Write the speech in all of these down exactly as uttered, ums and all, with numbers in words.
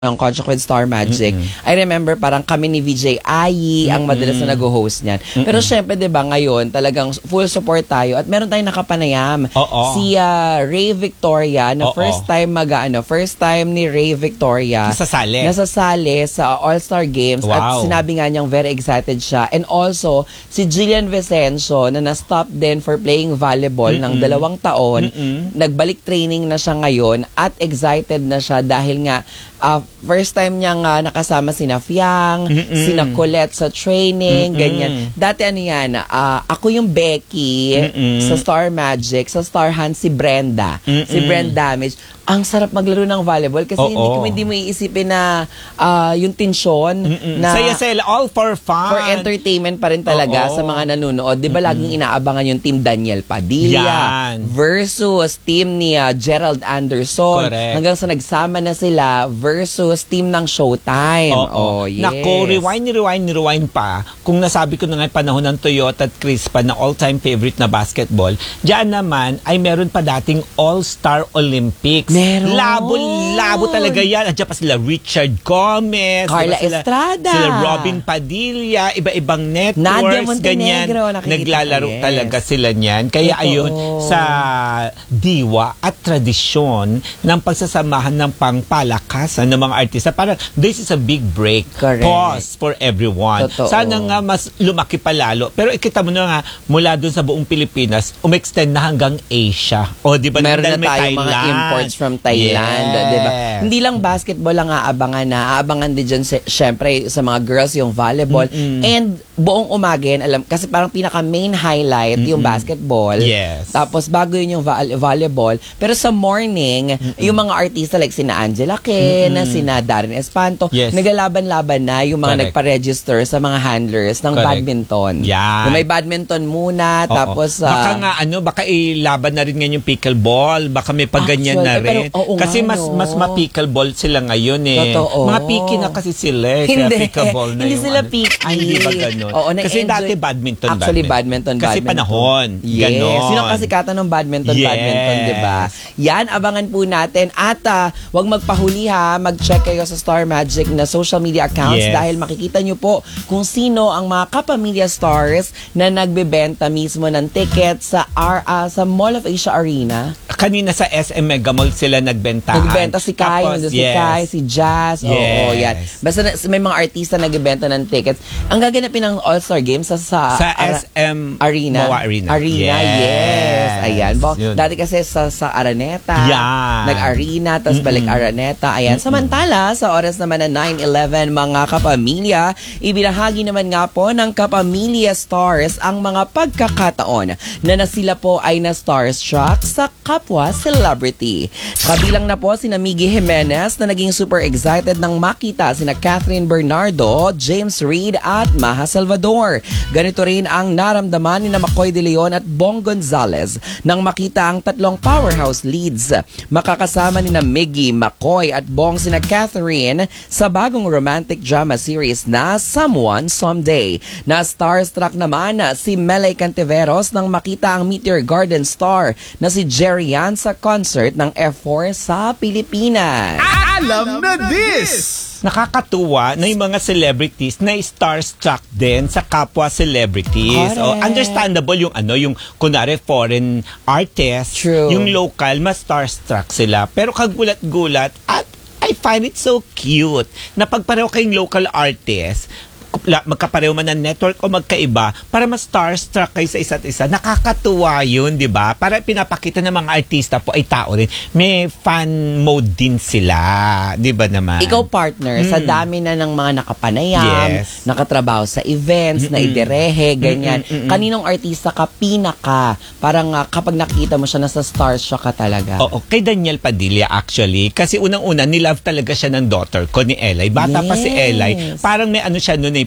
ng Contract with Star Magic. Mm-mm. I remember parang kami ni V J Ayi ang madalas na nag-host niyan. Mm-mm. Pero syempre 'di ba ngayon talagang full support tayo at meron tayong nakapanayam. Oo. Si uh, Ray Victoria na Oo. first time mag ano, first time ni Ray Victoria Nasasali. nasasali sa All-Star Games at Wow. sinabi nga niyang very excited siya. And also si Jillian Vicencio na na-stop din for playing volleyball ng Mm-mm. dalawang taon. Mm-mm. Nagbalik training na siya ngayon at excited na siya dahil nga uh, first time niyang uh, nakasama sina Fiang, Mm-mm. sina Colette sa training, Mm-mm. ganyan. Dati ano yan, uh, ako yung Becky Mm-mm. sa Star Magic, sa Star Hunt si Brenda, Mm-mm. si Brenda Damage. Ang sarap maglaro ng volleyball kasi Oo. hindi ko hindi mo iisipin na uh, yung tensyon Mm-mm. na Saya-saya, all for fun. for entertainment pa rin talaga Oo. sa mga nanonood. 'Di ba laging inaabangan yung team Daniel Padilla Yan. versus team ni uh, Gerald Anderson. Correct. Hanggang sa nagsama na sila versus team ng Showtime. Oo. Oh, yes. Nako, rewind, rewind, rewind pa. Kung nasabi ko na nga panahon ng Toyota at Crispa na all-time favorite na basketball, diyan naman ay meron pa dating All-Star Olympics. Meron. Labo-labo talaga yan. Andiyan pa sila Richard Gomez. Carla diba sila, Estrada. Sila Robin Padilla. Iba-ibang networks. Nadia ganyan. Montenegro, nakikita Naglalaro ko, yes. talaga sila niyan. Kaya Totoo. ayun, sa diwa at tradisyon ng pagsasamahan ng pangpalakasan ng mga artista, parang this is a big break. Correct. Pause for everyone. Totoo. Sana nga mas lumaki pa lalo. Pero ikita mo na nga, mula dun sa buong Pilipinas, umextend na hanggang Asia. O, di ba? Meron na Dahil may tayong mga Thailand. imports from Thailand, Yes. 'di ba? Hindi lang basketball ang aabangan na, aabangan din diyan syempre sa mga girls yung volleyball. Mm-mm. And buong umagin, alam kasi parang pinaka main highlight yung basketball. Yes. Tapos bago yun yung vo- volleyball, pero sa morning, yung mga artista like sina Angela Ken, sina Darren Espanto, Yes. naglalaban-laban na yung mga Correct. nagpa-register sa mga handlers ng Correct. badminton. Yan. Na may badminton muna, Oo. tapos baka ah, nga ano, baka ilaban na rin ngayon yung pickleball, baka may pagganyan Actually, na eh, pero rin. oo nga, Kasi mas no? mas ma-pickleball sila ngayon eh. Totoo. Mga picky na kasi sila eh, kaya Hindi. pickleball na Hindi yung sila ano. picky. Ay, hindi ba ganun? Oo, kasi na-enjoy- dati badminton, Actually, badminton, Kasi badminton. panahon. Yes. Ganon. Sino kasi kata ng badminton, Yes. badminton, di ba? Yan, abangan po natin. At uh, wag magpahuli ha, mag-check kayo sa Star Magic na social media accounts Yes. dahil makikita nyo po kung sino ang mga kapamilya stars na nagbebenta mismo ng tickets sa R uh, sa Mall of Asia Arena. Kanina sa S M Mega Mall sila nagbentaan. Nagbenta si Kai, Tapos, nandun si yes. Kai, si Jazz. Oo, Yes. yan. Basta na, may mga artista nagbebenta ng tickets. Ang gaganapin ng All-Star Games sa sa, Sa Ara- S M Arena. Moa Arena. Arena, yes. Ayan. Bo, Yun. dati kasi sa, sa Araneta, Yan. nag-arena, tapos balik Araneta. Ayan. Samantala, sa oras naman na nine eleven, mga kapamilya, ibinahagi naman nga po ng kapamilya stars ang mga pagkakataon na na sila po ay na starstruck sa kapwa celebrity. Kabilang na po sina Miggy Jimenez na naging super excited nang makita sina Catherine Bernardo, James Reid at Maha Salvador. Ganito rin ang naramdaman ni na McCoy De Leon at Bong Gonzales nang makita ang tatlong powerhouse leads. Makakasama ni na Miggy, McCoy at Bong sina Catherine sa bagong romantic drama series na Someone Someday. Na starstruck naman si Melay Cantiveros nang makita ang Meteor Garden star na si Jerry Yan sa concert ng F four sa Pilipinas. Alam na this! Nakakatuwa na yung mga celebrities na starstruck din sa kapwa celebrities. O, Correct. understandable yung ano, yung kunwari foreign artist, True. yung local, mas starstruck sila. Pero kagulat-gulat at I find it so cute na pagpareho kayong local artist, la- magkapareho man ng network o magkaiba, para mas starstruck kayo sa isa't isa. Nakakatuwa yun, di ba? Para pinapakita ng mga artista po ay tao rin. May fan mode din sila. Di ba naman? Ikaw partner, sa dami na ng mga nakapanayam, Yes. nakatrabaho sa events, na idirehe, ganyan. Mm-mm, mm-mm. Kaninong artista ka pinaka? Parang uh, kapag nakita mo siya, nasa starstruck ka talaga. Oo, kay Daniel Padilla actually. Kasi unang-una, nilove talaga siya ng daughter ko ni Elay. Bata pa si Yes. Elay. Parang may ano siya noon eh,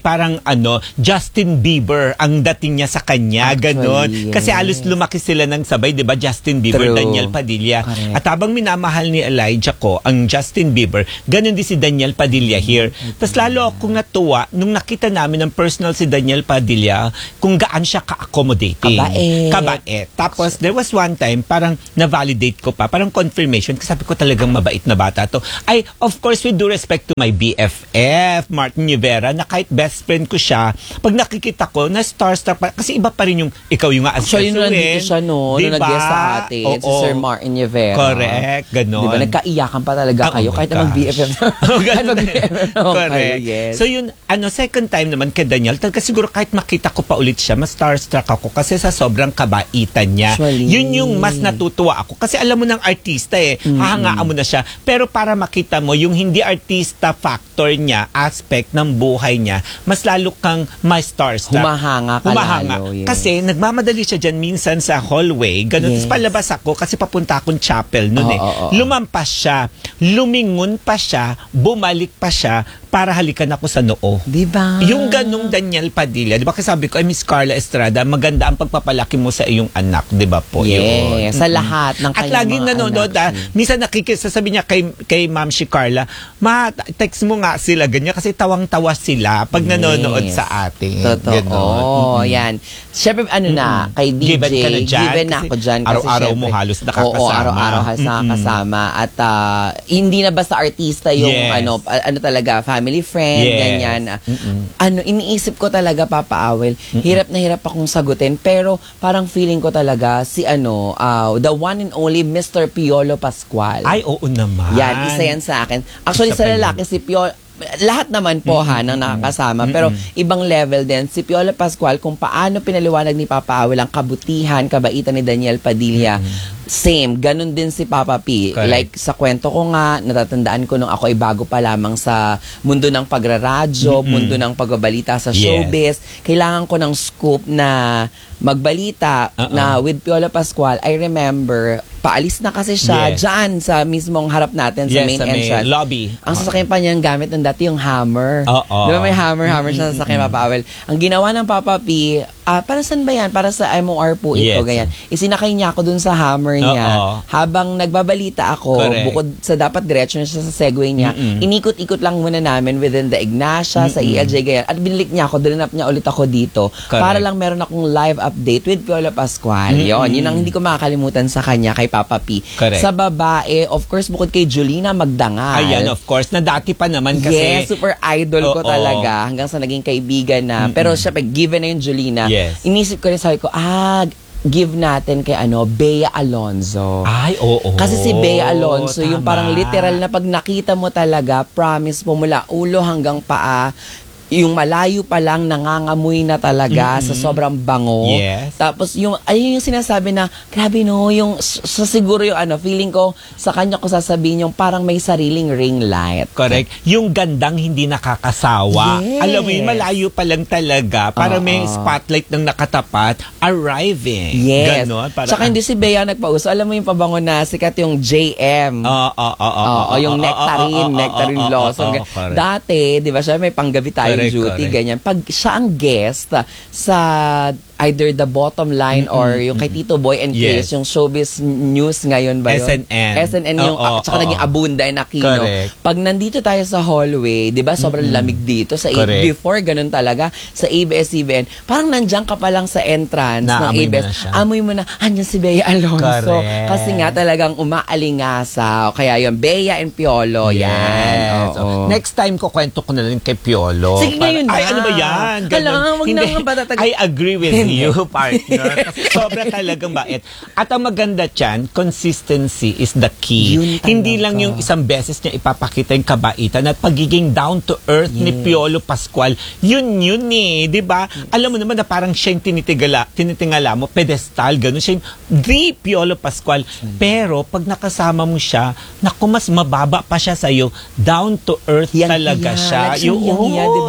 parang ano, Justin Bieber ang dating niya sa kanya, ganon. Actually, Kasi yes. alos lumaki sila ng sabay, di ba? Justin Bieber, True. Daniel Padilla. Correct. At habang minamahal ni Elijah ko, ang Justin Bieber, ganon din si Daniel Padilla here. Tapos lalo akong natuwa nung nakita namin ng personal si Daniel Padilla kung gaan siya ka-accommodating. Kabait. Kabait. Tapos there was one time, parang na-validate ko pa, parang confirmation, kasi sabi ko talagang mabait na bata to. Ay, of course, with due respect to my B F F, Martin Rivera, na kahit best friend ko siya, pag nakikita ko, na starstruck pa, kasi iba pa rin yung, ikaw yung Actually, nung nandito siya no, nung nag-guest sa atin, si Sir Martin Rivera. Correct, ganon. Diba, nagkaiyakan pa talaga Ah, kayo, oh my kahit naman gosh. B F F. Oh, Kahit ganun. mag-B F F naman Correct. kayo, yes. So yun, ano, second time naman kay Daniel, talaga siguro kahit makita ko pa ulit siya, mas starstruck ako kasi sa sobrang kabaitan niya. Actually. Yun yung mas natutuwa ako. Kasi alam mo ng artista eh, Mm-hmm. hahangaan mo na siya. Pero para makita mo yung hindi artista factor niya, aspect ng buhay niya, mas lalo kang may starstruck. Humahanga ka Humahanga. lalo, yes. Kasi nagmamadali siya dyan minsan sa hallway, ganun. Yes. Tapos palabas ako kasi papunta akong chapel nun Oo, eh. oo, oo. Lumampas siya, lumingon pa siya, bumalik pa siya para halikan ako sa noo. Diba? Yung ganung Daniel Padilla, di ba kasi sabi ko, ay Miss Carla Estrada, maganda ang pagpapalaki mo sa iyong anak, di ba po? Yun. Yes, sa lahat ng At kanyang laging mga nanonood, anak. ah, minsan nakikisasabi niya kay, kay Ma'am si Carla, ma, text mo nga sila, ganyan, kasi tawang-tawa sila pag nanonood Yes. sa atin. Totoo. Ganon. Yan. Siyempre, ano na, kay D J, Given ka na dyan, given na kasi ako dyan. Kasi araw-araw syempre, mo halos nakakasama. Oo, araw-araw halos Mm-mm. nakakasama. At ah, hindi na basta artista yung Yes. ano, a- ano talaga, family friend, Yes. ganyan. Ah, Mm-mm. Ano, iniisip ko talaga, Papa Awel, hirap na hirap akong sagutin, pero parang feeling ko talaga si ano, ah, the one and only Mister Piolo Pascual. Ay, oo naman. Yan, isa yan sa akin. Actually, Isa sa pa yun. lalaki, si Piolo, lahat naman po ha, nang nakakasama. Pero ibang level din. Si Piolo Pascual, kung paano pinaliwanag ni Papa Awel ang kabutihan, kabaitan ni Daniel Padilla, same. Ganun din si Papa P. Correct. Like, sa kwento ko nga, natatandaan ko nung ako ay bago pa lamang sa mundo ng pagraradyo, mundo ng pagbabalita sa Yes. showbiz. Kailangan ko ng scoop na magbalita Uh-uh. na with Piolo Pascual. I remember, paalis na kasi siya Yes. dyan sa mismong harap natin sa Yes, main sa may entrance. lobby. Ang sasakyan pa niyang gamit ng dati yung hammer. Oo. Di ba may hammer, hammer siya sa sasakyan, Papa Awel. Ang ginawa ng Papa P, ah, para saan ba yan? Para sa M O R po ito, Yes. ganyan. Isinakay niya ako dun sa hammer niya. Oo. Habang nagbabalita ako, Correct. bukod sa dapat diretso na siya sa Segway niya, Mm-mm. inikot-ikot lang muna namin within the Ignacia, sa E L J, ganyan. At binilik niya ako, dilinap niya ulit ako dito. Correct. Para lang meron akong live update with Piolo Pascual. Yun, yun ang hindi ko makakalimutan sa kanya, kay Papa P. Correct. Sa babae, of course, bukod kay Julina Magdangal. Ayan, of course, na dati pa naman kasi. Yes, super idol ko Oo. talaga hanggang sa naging kaibigan na. Pero syempre, given na yung Julina, Yes. inisip ko rin, sabi ko, ah, give natin kay ano, Bea Alonzo. Ay, oo. Kasi si Bea Alonzo, yung Tama. parang literal na pag nakita mo talaga, promise mo mula ulo hanggang paa, yung malayo pa lang nangangamoy na talaga sa sobrang bango. Yes. Tapos yung ayun yung sinasabi na grabe no, yung sa siguro yung ano, feeling ko sa kanya ko sasabihin yung parang may sariling ring light. Correct. Yung gandang hindi nakakasawa. Yes. Alam mo yun, malayo pa lang talaga para may Oo. spotlight ng nakatapat arriving. Yes. Ganon. Para, Tsaka hindi si Bea nagpauso. Alam mo yung pabango na sikat yung J M. Oo, oo, oo. Oo, yung nectarine, nectarine blossom. Dati, di ba siya, may panggabi tayong Correct, duty, correct. ganyan. Pag siya ang guest sa either the bottom line or yung kay Tito Boy and Yes. Chris, yung showbiz news ngayon ba yun? S N N. S N N yung, Oo, ah, tsaka oo. naging Abunda and Aquino. Correct. Pag nandito tayo sa hallway, di ba, sobrang lamig dito. Sa A- Correct. before, ganun talaga. Sa A B S C B N, parang nandiyan ka pa lang sa entrance ng Naamoy A B S. mo na siya. Amoy mo na, andyan si Bea Alonzo. Correct. Kasi nga talagang umaalingasa. Kaya yun, Bea and Piolo, yan. Yes. Oo. Next time ko kwento ko na lang kay Piolo. Sige, ngayon Ay, na. ano ba yan? Hala, wag na Hindi. nga ba tatag- I agree with you, partner. Kasi sobra talagang bait. At ang maganda dyan, consistency is the key. Yun talaga. Hindi lang yung isang beses niya ipapakita yung kabaitan at pagiging down to earth ni Yes. Piolo Pascual. Yun yun eh, di ba? Alam mo naman na parang siya yung tinitigala, tinitingala mo, pedestal, ganun siya yung the Piolo Pascual. Pero pag nakasama mo siya, naku, mas mababa pa siya sa'yo. Down to earth Yang talaga hiya. siya. Like siyang yang hiya, di ba?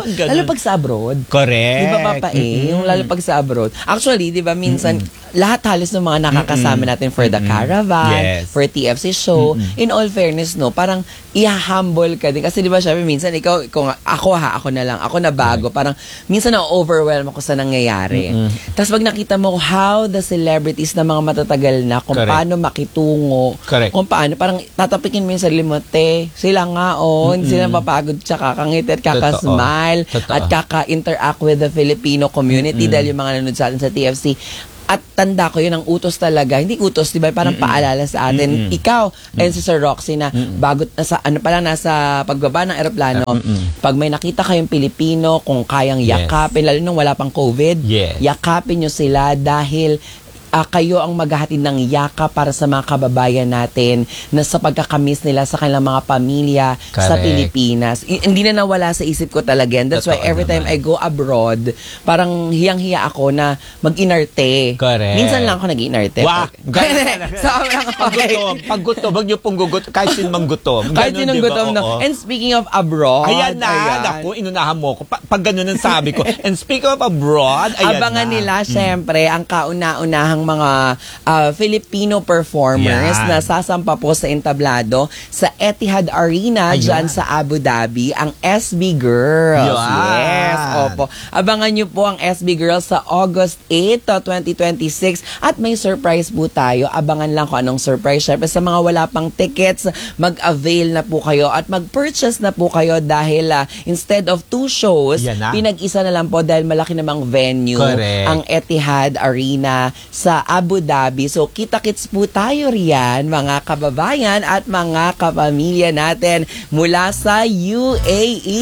ganun. Lalo pag sa abroad. Correct. Di ba, Papa eh? Mm-mm. Yung lalo pag sa abroad. Actually, di ba, minsan, lahat halos ng mga nakakasama natin for the caravan, Yes. for T F C show, in all fairness, no, parang i-humble ka din. Kasi di ba, syempre, minsan, ikaw, kung ako ha, ako na lang, ako na bago, parang minsan na-overwhelm ako sa nangyayari. Tapos pag nakita mo how the celebrities na mga matatagal na, kung Correct. paano makitungo, Correct. kung paano, parang tatapikin mo yung sarili mo, te, sila nga, oh, hindi sila mapagod siya kakangiti at kakasmile Totoo. at kaka-interact with the Filipino community dahil yung mga nanonood sa atin sa T F C. At tanda ko yun, ang utos talaga. Hindi utos, di ba? Parang paalala sa atin. Ikaw, ayun si Sir Roxy na bago, nasa, ano pala, nasa pagbaba ng eroplano, pag may nakita kayong Pilipino, kung kayang Yes. yakapin, lalo nung wala pang COVID, Yes. yakapin nyo sila dahil ah, kayo ang maghahatid ng yaka para sa mga kababayan natin na sa pagkakamiss nila sa kanilang mga pamilya sa Correct. Pilipinas. I- hindi na nawala sa isip ko talaga. And that's why Totoo every time naman. I go abroad, parang hiyang-hiya ako na mag-inarte. Correct. Minsan lang ako nag-inarte. Wah! Sobrang Pag gutom, pag gutom, wag niyo pong gugutom, kahit sin mang gutom. Kahit Ganun, sinong di ba? gutom na. Oo. And speaking of abroad, Ayan na, naku, inunahan mo ko. Pa- pag ganun ang sabi ko. And speaking of abroad, ayan abangan na. nila, syempre, ang kauna-unahang mga ah, Filipino performers Yan. na sasampa po sa entablado sa Etihad Arena Ayun. dyan sa Abu Dhabi, ang S B Girls. Yan. Yes, opo. Abangan nyo po ang S B Girls sa August eighth, twenty twenty-six at may surprise po tayo. Abangan lang kung anong surprise. Syempre, sa mga wala pang tickets, mag-avail na po kayo at mag-purchase na po kayo dahil ah, instead of two shows, Yan na. pinag-isa na lang po dahil malaki namang venue Correct. ang Etihad Arena sa Abu Dhabi. So, kita-kits po tayo riyan, mga kababayan at mga kapamilya natin mula sa U A E.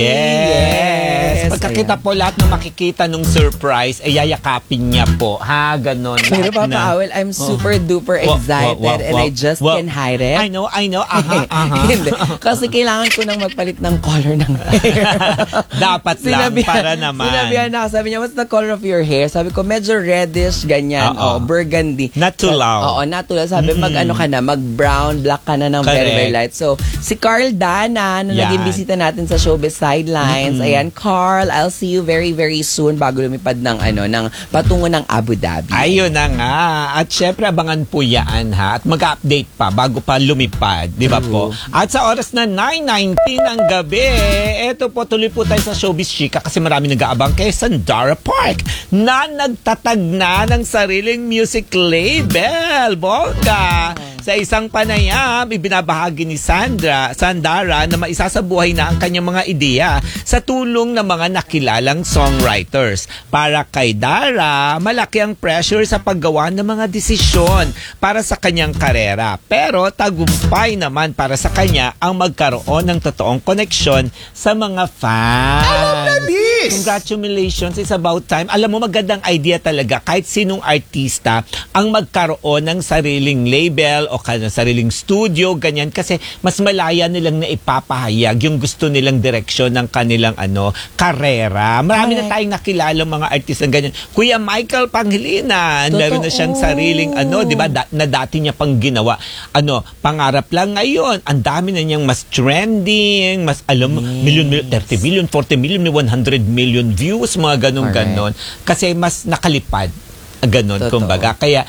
Yes. Pagkakita Ayan. po lahat ng makikita nung surprise, ay yayakapin niya po. Ha, ganon. Pero Lahat Papa na. Awel, I'm super duper Wa- wa- excited wa- and wa- I just wa- can't hide it. I know, I know. Aha, aha. Hindi. Kasi kailangan ko nang magpalit ng color ng hair. Dapat lang, para naman. Sinabihan na ako. Sabi niya, what's the color of your hair? Sabi ko, medyo reddish, ganyan. Oo. Oh, burgundy. Not too Sa- loud. Oo, not too loud. Sabi, mag-ano ka na, mag-brown, black ka na ng very, Correct. very light. So, si Carl Dana, na Yan. naging bisita natin sa Showbiz Sidelines. Ayan, Carl, I'll see you very, very soon bago lumipad ng, ano, ng patungo ng Abu Dhabi. Ayun na nga. At syempre, abangan po yan ha. At mag-update pa bago pa lumipad. Di ba po? At sa oras na nine nineteen ng gabi, eto po, tuloy po tayo sa Showbiz Chika kasi marami nag-aabang kay Sandara Park na nagtatag na ng sariling music label. Bongga! Sa isang panayam, ibinabahagi ni Sandra, Sandara na maisasabuhay na ang kanyang mga ideya sa tulong ng mga nakilalang songwriters. Para kay Dara, malaki ang pressure sa paggawa ng mga desisyon para sa kanyang karera. Pero tagumpay naman para sa kanya ang magkaroon ng totoong koneksyon sa mga fans. This! Congratulations, it's about time. Alam mo, magandang idea talaga kahit sinong artista ang magkaroon ng sariling label o kanya sariling studio, ganyan. Kasi mas malaya nilang na ipapahayag yung gusto nilang direksyon ng kanilang ano karera. Marami na tayong nakilalang mga artista ganyan. Kuya Michael Pangilinan, Totoo. meron na siyang sariling ano, di ba, da- na dati niya pang ginawa. Ano, pangarap lang ngayon. Ang dami na niyang mas trending, mas alam mo, million, million, thirty million, forty million, one hundred million views, mga ganun-ganon. Kasi mas nakalipad. Ganon, Totoo. kumbaga. Kaya,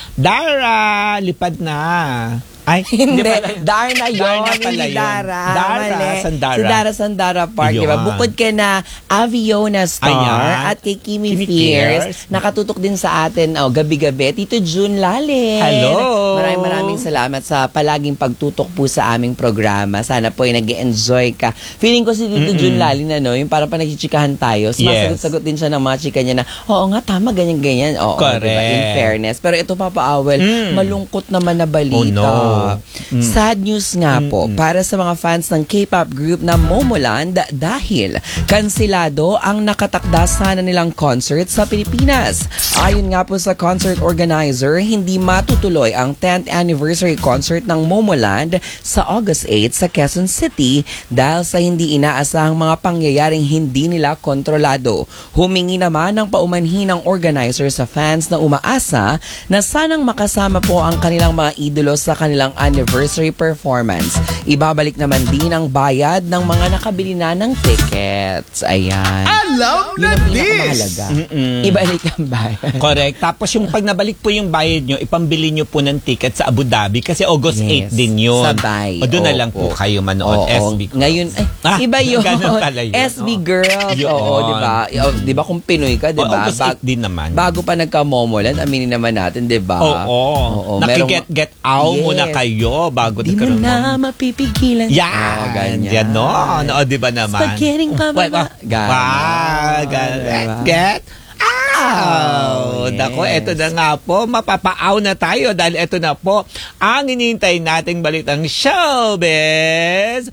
Dara, lipad na. Ay, Hindi, pala- Darna yun, Darna pala hindi yun. Dara. Dara, Mali. Sandara. Si Dara Sandara Park, Yun. di ba? Bukod ka na Aviona Star Ayan. at kay Kimi, Kimi Fierce, Fierce. nakatutok din sa atin oh, gabi-gabi. Tito June Lale. Hello. Maraming maraming salamat sa palaging pagtutok po sa aming programa. Sana po ay nag-enjoy ka. Feeling ko si Tito June Lale na, no, yung parang pa nagchichikahan tayo. Sumasagot-sagot din siya ng mga chika niya na, oo nga, tama, ganyan-ganyan. Oo, Correct. diba? In fairness. Pero ito, Papa Awel, Mm. malungkot naman na balita. Oh, no. Mm. Sad news nga po para sa mga fans ng K-pop group na Momoland dahil kansilado ang nakatakda sana nilang concert sa Pilipinas. Ayon nga po sa concert organizer, hindi matutuloy ang tenth anniversary concert ng Momoland sa August eighth sa Quezon City dahil sa hindi inaasahang mga pangyayaring hindi nila kontrolado. Humingi naman ng paumanhin ng organizer sa fans na umaasa na sanang makasama po ang kanilang mga idolo sa kanilang kanilang anniversary performance. Ibabalik naman din ang bayad ng mga nakabili na ng tickets. Ayan. Alam Yun na ang this! pinakamahalaga. Ibalik ang bayad. Correct. Tapos yung pag nabalik po yung bayad nyo, ipambili nyo po ng ticket sa Abu Dhabi kasi August Yes. eighth din yun. Sabay. O doon na Opo. lang po kayo manood. Oo. S B. Ngayon, ay, Ah, iba yun. ganun pala yun. S B Girls. Yun. Oo, di ba? O, Di ba kung Pinoy ka, di O, ba? August eighth din naman. Bago pa nagka-momoland, aminin naman natin, di ba? Oo. merong- Nakiget get out Yes. muna kayo bago Di mo nagkaroon na ng- mapipigilan. Yan. Oo, ganyan. Ganon. O, di ba naman? Spaghetti pa ba? Wait, wait. Ganon. Wow. Ganon. Diba? Get Oh, out. Dako, yes. eto na nga po. Mapapaaw na tayo dahil eto na po ang inintay nating balitang showbiz.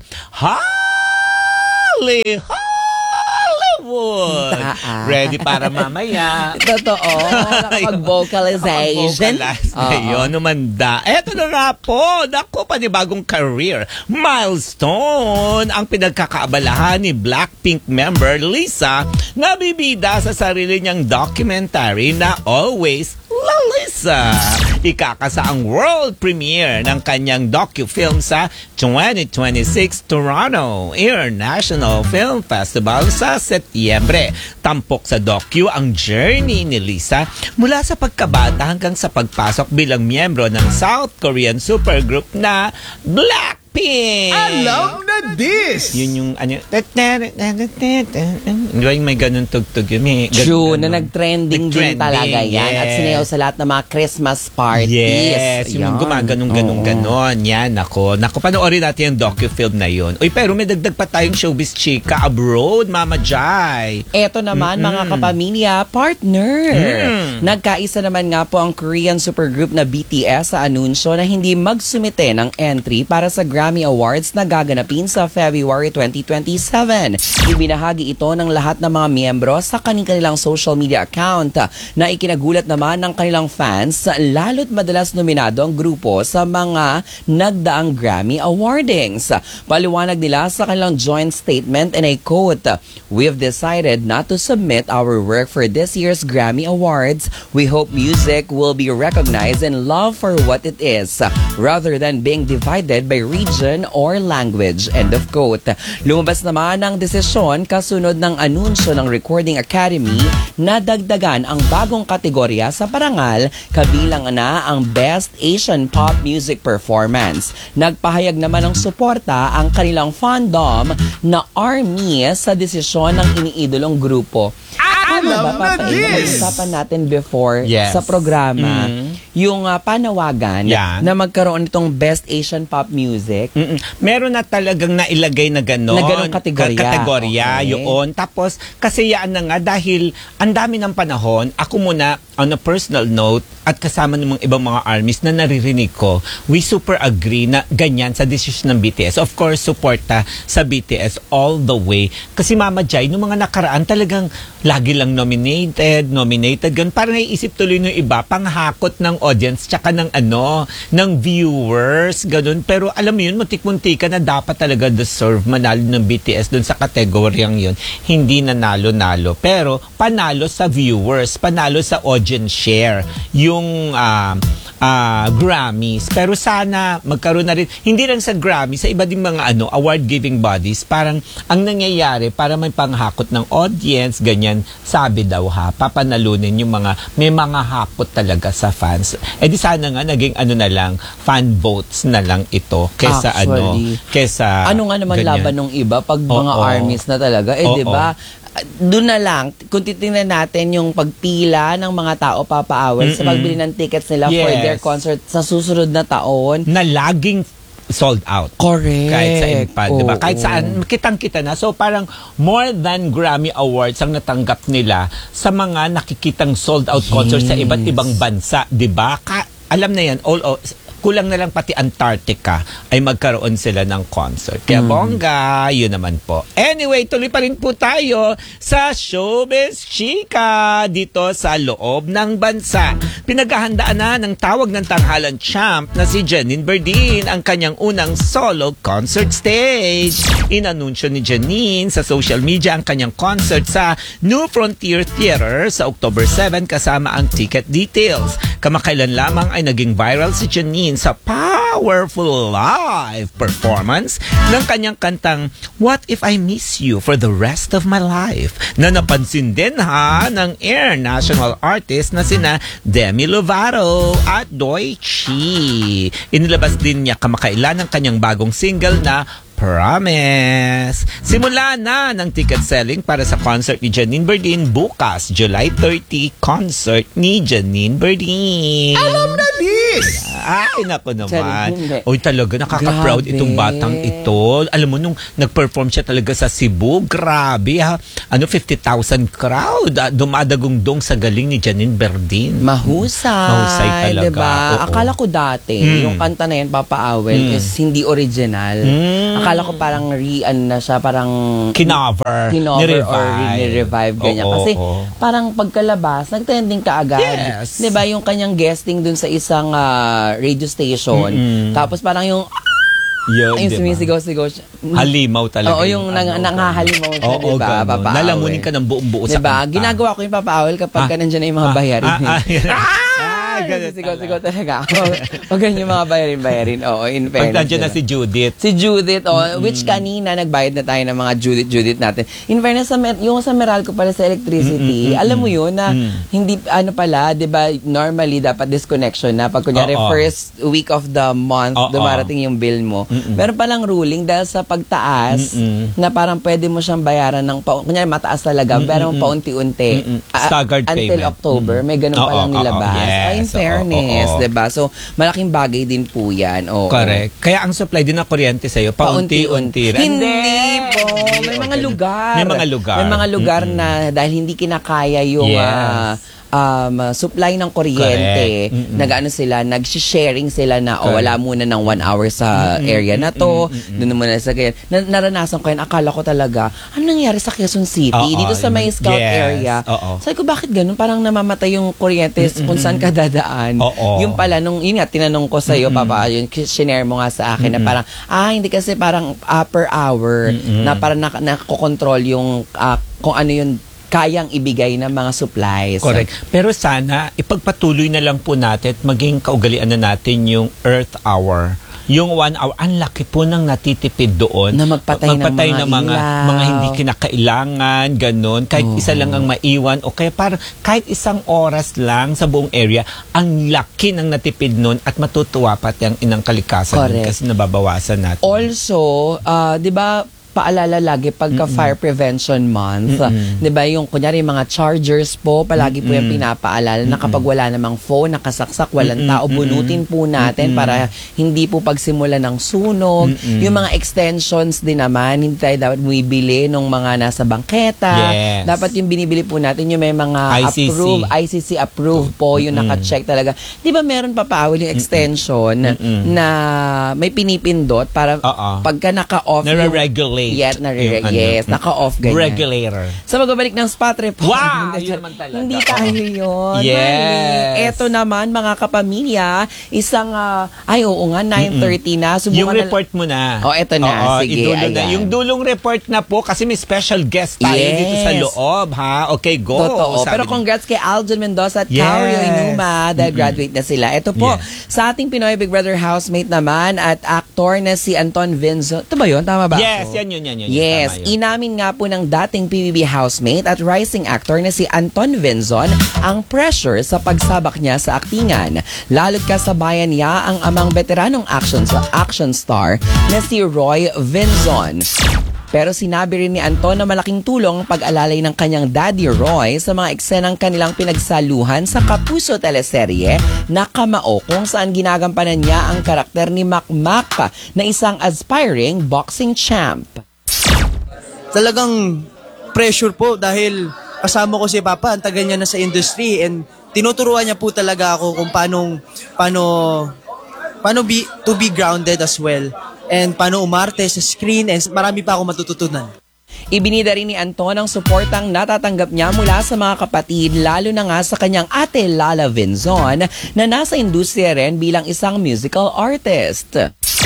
Holly Hollywood. Ah. Ready para mamaya. Totoo. Nakapag-vocalization. Vocalize Oo. ngayon, numanda. Eto na nga po, naku, panibagong career milestone ang pinagkakaabalahan ni Blackpink member Lisa na bibida sa sarili niyang documentary na Always Lalisa. Ikakasa ang world premiere ng kanyang docu-film sa twenty twenty-six Toronto International Film Festival sa Setyembre. Tampok sa docu ang journey ni Lisa mula sa pagkabata hanggang sa pagpasok bilang miyembro ng South Korean supergroup na Blackpink. Alam na this! Yun yung ano, di ba yung may ganun tugtog yun? May ganun- True, na ganun. nag-trending din Nag-trending, talaga yan. At yes. sinayaw sa lahat ng mga Christmas parties. Yes, yung Yan. gumaganong-ganong Oo. ganon. Yan, ako. Naku, panoorin natin yung docu-film na yun. Uy, pero may dagdag pa tayong showbiz chika abroad, Mama Jai. Eto naman, mga kapamilya, partner. Mm. Nagkaisa naman nga po ang Korean supergroup na B T S sa anunsyo na hindi magsumite ng entry para sa Grammy Awards na gaganapin sa February twenty twenty-seven. Ibinahagi ito ng lahat ng mga miyembro sa kanilang social media account na ikinagulat naman ng kanilang fans lalo't madalas nominado ang grupo sa mga nagdaang Grammy Awardings. Paliwanag nila sa kanilang joint statement and I quote, "We've decided not to submit our work for this year's Grammy Awards. We hope music will be recognized and loved for what it is, rather than being divided by region or language." End of quote. Lumabas naman ang desisyon kasunod ng anunsyo ng Recording Academy na dagdagan ang bagong kategorya sa parangal, kabilang na ang Best Asian Pop Music Performance. Nagpahayag naman ng suporta ang kanilang fandom na ARMY sa desisyon ng iniidolong grupo. Ano ba, Alam Papa? na this! Usapan natin before Yes. sa programa, Mhm. yung ah, panawagan Yan. na magkaroon itong Best Asian Pop Music. Mm-mm. Meron na talagang nailagay na gano'n. Na ganong kategorya. Ka- Kategorya, Okay. yun. Tapos, kasi yan na nga, dahil ang dami ng panahon, ako muna, on a personal note, at kasama ng mga ibang mga armies na naririnig ko, we super agree na ganyan sa decision ng B T S. Of course, suporta sa B T S all the way. Kasi Mama Jai, nung mga nakaraan, talagang lagi lang nominated, nominated, ganun. Parang naiisip tuloy ng iba, panghakot ng audience, tsaka ng ano, ng viewers, ganun. Pero alam mo yun, muntik-muntik ka na dapat talaga deserve manalo ng B T S dun sa kategoryang yun. Hindi nanalo-nalo. Pero panalo sa viewers, panalo sa audience share, yung ah, ah, Grammys. Pero sana magkaroon na rin, hindi lang sa Grammy, sa iba ding mga ano, award-giving bodies, parang ang nangyayari, para may panghakot ng audience, ganyan, sabi daw ha, papanalunin yung mga, may mga hakot talaga sa fans. Eh di sana nga, naging ano na lang, fan votes na lang ito, kesa ano, Actually. kesa Ano nga naman ganyan. laban ng iba pag mga Oo. armies na talaga? Eh, Oo. di ba? Doon na lang, kung titingnan natin yung pagpila ng mga tao papaawal sa Mm-mm. pagbili ng tickets nila for Yes. their concert sa susunod na taon. Na laging sold out. Correct. Kahit sa Impal, di ba? Oo. Kahit saan, kitang-kita na. So parang more than Grammy Awards ang natanggap nila sa mga nakikitang sold out concert sa Yes. iba't ibang bansa, di ba? Ka- alam na yan, all, all kulang na lang pati Antarctica ay magkaroon sila ng concert. Kaya bongga, yun naman po. Anyway, tuloy pa rin po tayo sa Showbiz Chika dito sa loob ng bansa. pinaghahandaan na ng tawag ng tanghalan champ na si Janine Berdin ang kanyang unang solo concert stage. Inanunsyo ni Janine sa social media ang kanyang concert sa New Frontier Theater sa October seven kasama ang ticket details. Kamakailan lamang ay naging viral si Janine sa powerful live performance ng kanyang kantang What If I Miss You for the Rest of My Life na napansin din ha ng Air National artist na sina Demi Lovato at Doi Chi. Inilabas din niya kamakailan ang kanyang bagong single na Promise. Simula na ng ticket selling para sa concert ni Janine Berdin bukas, July thirtieth, concert ni Janine Berdin. Alam na this! Ay, naku naman. Janine, Uy, talaga, nakaka-proud grabe. itong batang ito. Alam mo, nung nag-perform siya talaga sa Cebu, grabe ha. Ano, fifty thousand crowd. Ah, Dumadagong-dong sa galing ni Janine Berdin. Mahusay. Mahusay talaga. Diba? Oo. Akala ko dati, Mm. yung kanta na yan, Papa Awel, Mm. is hindi original. Mm. Akala ko parang re-an na siya, parang Kinover. kinover or Nirevive. ni-revive, ganyan. Oo, Kasi oo. parang pagkalabas, nag-trending ka agad. Yes. Diba? Yung kanyang guesting dun sa isang ah, radio station. Mm-mm. Tapos parang yung, Yun, yung diba? sumisigaw-sigaw siya. Halimaw talaga. Oo, yung nang, ano, nanghahalimaw siya, Oo, diba? ganun. Papa Awel. Lalamunin ka ng buong buo sa Diba? kanta. Ginagawa ko yung Papa Awel kapag Ah. ka nandiyan na yung mga Ah, bayarin. ah, ah, yun. Ay, ganun sigaw-sigaw talaga. Huwag ganyan yung mga bayarin-bayarin. Oo, in Pag fairness. nandiyan na diba? si Judith. Si Judith, oh, which kanina nagbayad na tayo ng mga Judith-Judith natin. In fairness, sa, Mer- yung sa Meralco pala sa electricity, alam mo yun na hindi, ano pala, di ba, normally dapat disconnection na pag kunyari Oo. first week of the month, Oo. dumarating yung bill mo. Meron palang ruling dahil sa pagtaas Mm-mm. na parang pwede mo siyang bayaran ng, pa- kunyari mataas talaga, pero paunti-unti. Mm-mm. Ah, Staggered until payment. October, may ganun Oo, palang oo, nilabas. yes. Ay, in Oo, fairness, oo. diba? So, malaking bagay din po yan. Oo. Correct. Kaya ang supply din ng kuryente sa'yo, paunti-unti. rin. Hindi po. May mga Okay. lugar. May mga lugar. May mga lugar na dahil hindi kinakaya yung Yes. ah, um, supply ng kuryente. Correct. Mm-mm. Nag-ano sila, nag-sharing sila na o wala muna ng one hour sa area na to. Doon muna sa ganyan. Na, naranasan ko yan. Akala ko talaga, ano nangyari sa Quezon City? Oo, dito sa may yun. scout Yes. area. Oo. Sabi ko, bakit ganun? Parang namamatay yung kuryente kung saan ka dadaan. Oo. Yung pala, nung yun nga, tinanong ko sa'yo, Papa, yun, sinare mo nga sa akin na parang, ah, hindi kasi parang uh, per hour na parang nak- nakokontrol yung ah, kung ano yung kayang ibigay ng mga supplies. Correct. Pero sana, ipagpatuloy na lang po natin at maging kaugalian na natin yung Earth Hour. Yung one hour, ang laki po ng natitipid doon. Na magpatay ng mga ng mga, ilaw. mga hindi kinakailangan, ganun. Kahit isa lang ang maiwan, o kaya parang kahit isang oras lang sa buong area, ang laki ng natipid nun at matutuwa pati ang inang kalikasan nun Correct. kasi nababawasan natin. Also, ah, 'di ba, paalala lagi pagka Fire Prevention Month, 'di ba, yung kunyari yung mga chargers po, palagi po yung pinapaalala na kapag wala namang phone, nakasaksak, walang tao, bunutin po natin para hindi po pagsimula ng sunog. Yung mga extensions din naman, hindi tayo dapat bumibili ng mga nasa bangketa. Yes. Dapat yung binibili po natin yung may mga I C C. approved, I C C approved po, yung naka-check talaga. 'Di ba meron pa Paul yung extension na may pinipindot para Oo. pagka naka-off yung Nare-regulate. Yes, nare- Yung ano, yes, mm. naka-off ganyan. Regulator. Sa magbabalik ng spot report. Wow! Hindi, Yun naman talaga. Hindi tayo yun. Yes. Mali. Eto naman, mga kapamilya, isang, ah, ay oo nga, nine thirty na. Subukan Yung na- report mo na. Oh, eto na. Oo, Sige, idulo na. ayan. Yung dulong report na po kasi may special guest tayo Yes. dito sa loob, ha? Okay, go. Totoo. Sabi Pero ni- congrats kay Aljon Mendoza at Yes. Kaurio Inuma dahil graduate na sila. Ito po, Yes. sa ating Pinoy Big Brother housemate naman at actor na si Anton Vinzo. Ito ba yun? Tama ba Yes, ako? yan yun, yan yun. Yes, Tama yun. inamin nga po ng dating P B B housemate at rising actor na si Anton Vinzon ang pressure sa pagsabak niya sa aktingan. Lalo't kasabayan niya ang amang veteranong action, action star na si Roy Vinzon. Pero sinabi rin ni Anton na malaking tulong ang pag-alalay ng kanyang daddy Roy sa mga eksenang kanilang pinagsaluhan sa Kapuso teleserye na Kamao kung saan ginagampanan niya ang karakter ni Mac Mac na isang aspiring boxing champ. Talagang pressure po dahil kasama ko si Papa, ang tagal niya na sa industry and tinuturuan niya po talaga ako kung paano paano paano be, to be grounded as well and paano umarte sa screen and marami pa ako matututunan. Ibinida rin ni Anton ang suportang natatanggap niya mula sa mga kapatid, lalo na nga sa kanyang ate Lala Vinzon na nasa industriya rin bilang isang musical artist.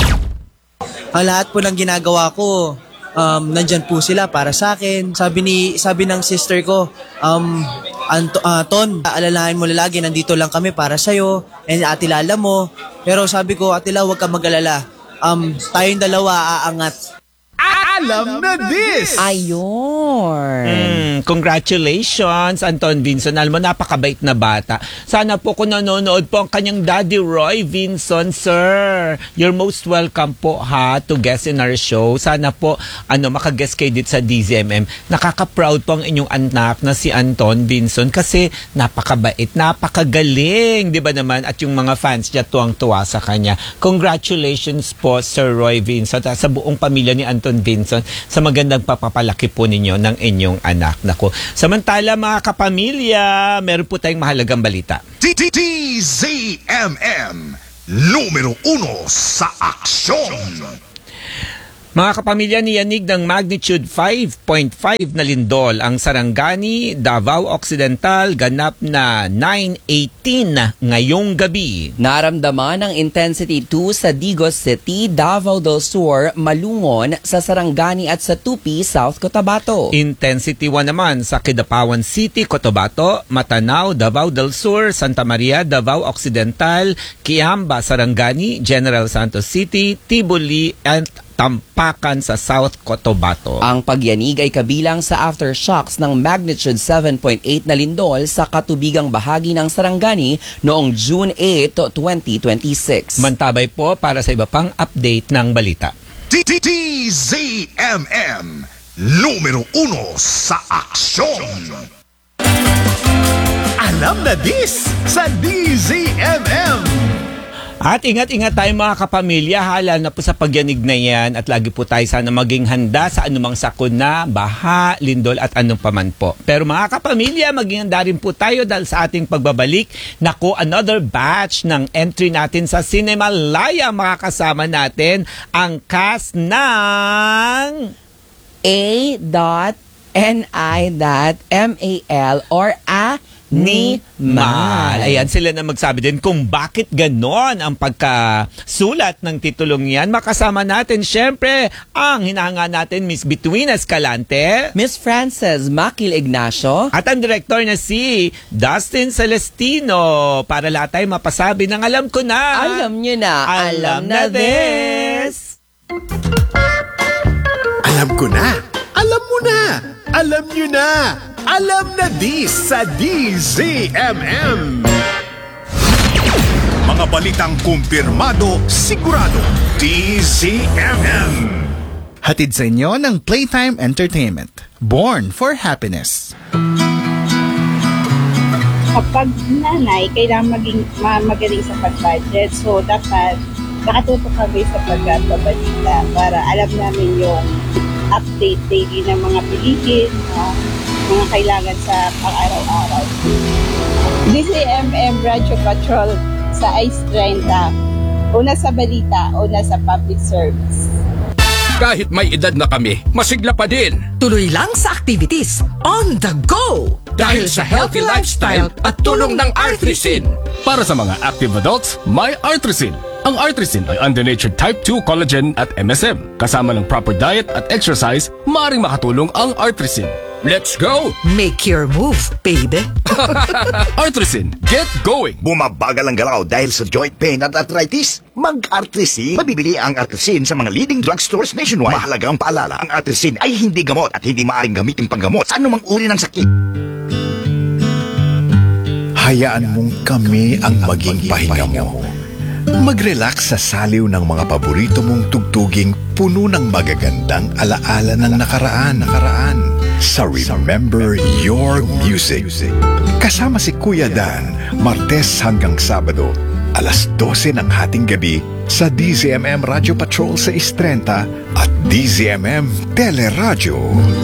Ang lahat po ng ginagawa ko, um, nandyan po sila para sa akin. Sabi ni sabi ng sister ko, um, Anto, uh, Ton, alalahanin mo lagi, nandito lang kami para sa'yo, and ate Lala mo. Pero sabi ko, ate Lala, huwag ka mag-alala. Um, tayong dalawa aangat. Alam na this! Ayun. Mm, congratulations, Anton Vinson. Alam mo, napakabait na bata. Sana po kung nanonood po ang kanyang daddy Roy Vinson, sir. You're most welcome po ha to guest in our show. Sana po ano makaguest kayo dito sa D Z M M. Nakaka-proud po ang inyong anak na si Anton Vinson kasi napakabait, napakagaling, di ba naman? At yung mga fans niya tuwang-tuwa sa kanya. Congratulations po, Sir Roy Vinson, at sa buong pamilya ni Anton Vinson sa magandang papapalaki po ninyo ng inyong anak. Nako. Samantala mga kapamilya, meron po tayong mahalagang balita. D Z M M, numero uno sa aksyon. Mga kapamilya, niyanig ng magnitude five point five na lindol ang Sarangani, Davao Occidental, ganap na nine eighteen ngayong gabi. Naramdaman ang intensity two sa Digos City, Davao del Sur, Malungon, sa Sarangani at sa Tupi, South Cotabato. Intensity one naman sa Kidapawan City, Cotabato, Matanao, Davao del Sur, Santa Maria, Davao Occidental, Kiamba, Sarangani, General Santos City, Tibuli, at Tampakan sa South Cotabato. Ang pagyanig ay kabilang sa aftershocks ng magnitude seven point eight na lindol sa katubigang bahagi ng Sarangani noong June eighth, twenty twenty-six. Mantabay po para sa iba pang update ng balita. D Z M M, numero uno sa aksyon. Alam na this sa D Z M M. At ingat-ingat tayo mga kapamilya, hala na po sa pagyanig na yan at lagi po tayo sana maging handa sa anumang sakuna, baha, lindol at anong paman po. Pero mga kapamilya, maging handa rin po tayo dahil sa ating pagbabalik, naku, another batch ng entry natin sa Cinemalaya. Makakasama natin ang cast ng A N I M A L or A Ni Mal. Ayan, sila na magsabi din kung bakit ganon ang pagkasulat ng titulong yan. Makasama natin, syempre, ang hinahanga natin, Miss Between Escalante, Miss Frances Makil Ignacio, at ang director na si Dustin Celestino, para lahat tayo mapasabi ng alam ko na. alam nyo na, Alam na this. Alam ko na. Alam mo na. Alam nyo na. Alam na this sa D Z M M. Mga balitang kumpirmado, sigurado. D Z M M. Hatid sa inyo ng Playtime Entertainment. Born for happiness. Kapag nanay, kailangan maging ma- magaling sa pag-budget. So, dapat nakatutok kami sa pagbabalita para alam namin yung update daily ng mga pelikin, uh, mga kailangan sa pang-araw-araw. D Z M M Radio Patrol sa Ice thirty. Una sa balita, una sa public service. Kahit may edad na kami, masigla pa din. Tuloy lang sa activities on the go! Dahil sa healthy lifestyle at tulong ng Artrisin. Para sa mga active adults, may Artrisin. Ang Artrisin ay under-natured type two collagen at M S M. Kasama ng proper diet at exercise, maaaring makatulong ang Artrisin. Let's go! Make your move, baby! Artrisin, get going! Bumabagal ang galaw dahil sa joint pain at arthritis? Mag-Artrisin. Mabibili ang Artrisin sa mga leading drugstores nationwide. Mahalagang paalala, ang Artrisin ay hindi gamot at hindi maaaring gamitin panggamot sa anumang uri ng sakit. Hayaan mong kami ang maging pahinga mo. Mag-relax sa saliw ng mga paborito mong tugtuging puno ng magagandang alaala ng nakaraan. nakaraan. Sa Remember Your Music. Kasama si Kuya Dan, Martes hanggang Sabado, alas dose ng hating gabi sa D Z M M Radio Patrol sa East thirty at D Z M M Teleradyo.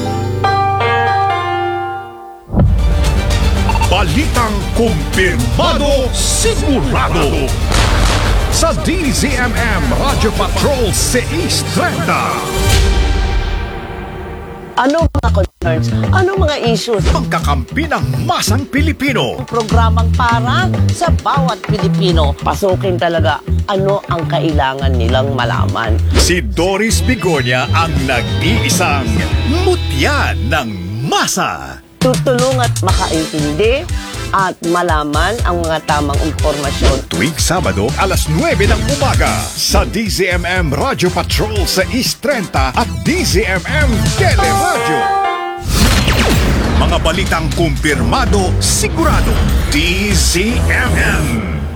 Balitang kumpirmado, sigurado. Sa D Z M M Radio Patrol sa East thirty. Ano mga concerns? Ano mga issues? Pagkakampi ng masang Pilipino. Programang para sa bawat Pilipino. Pasukin talaga ano ang kailangan nilang malaman. Si Doris Bigonia ang nag-iisang mutya ng masa. Tutulong at makaintindi at malaman ang mga tamang impormasyon. Tuwing Sabado, alas nuwebe ng umaga sa D Z M M Radio Patrol sa East thirty at D Z M M Teleradio. Mga balitang kumpirmado, sigurado. D Z M M.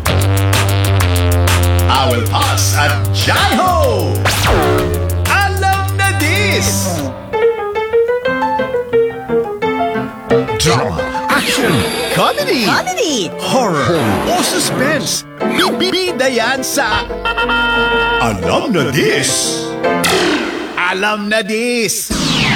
I will pass at Jai Ho! Alam na this! Drama, action, comedy, Comedy! horror, o suspense. Bibida yan sa Alam na this! Alam na this!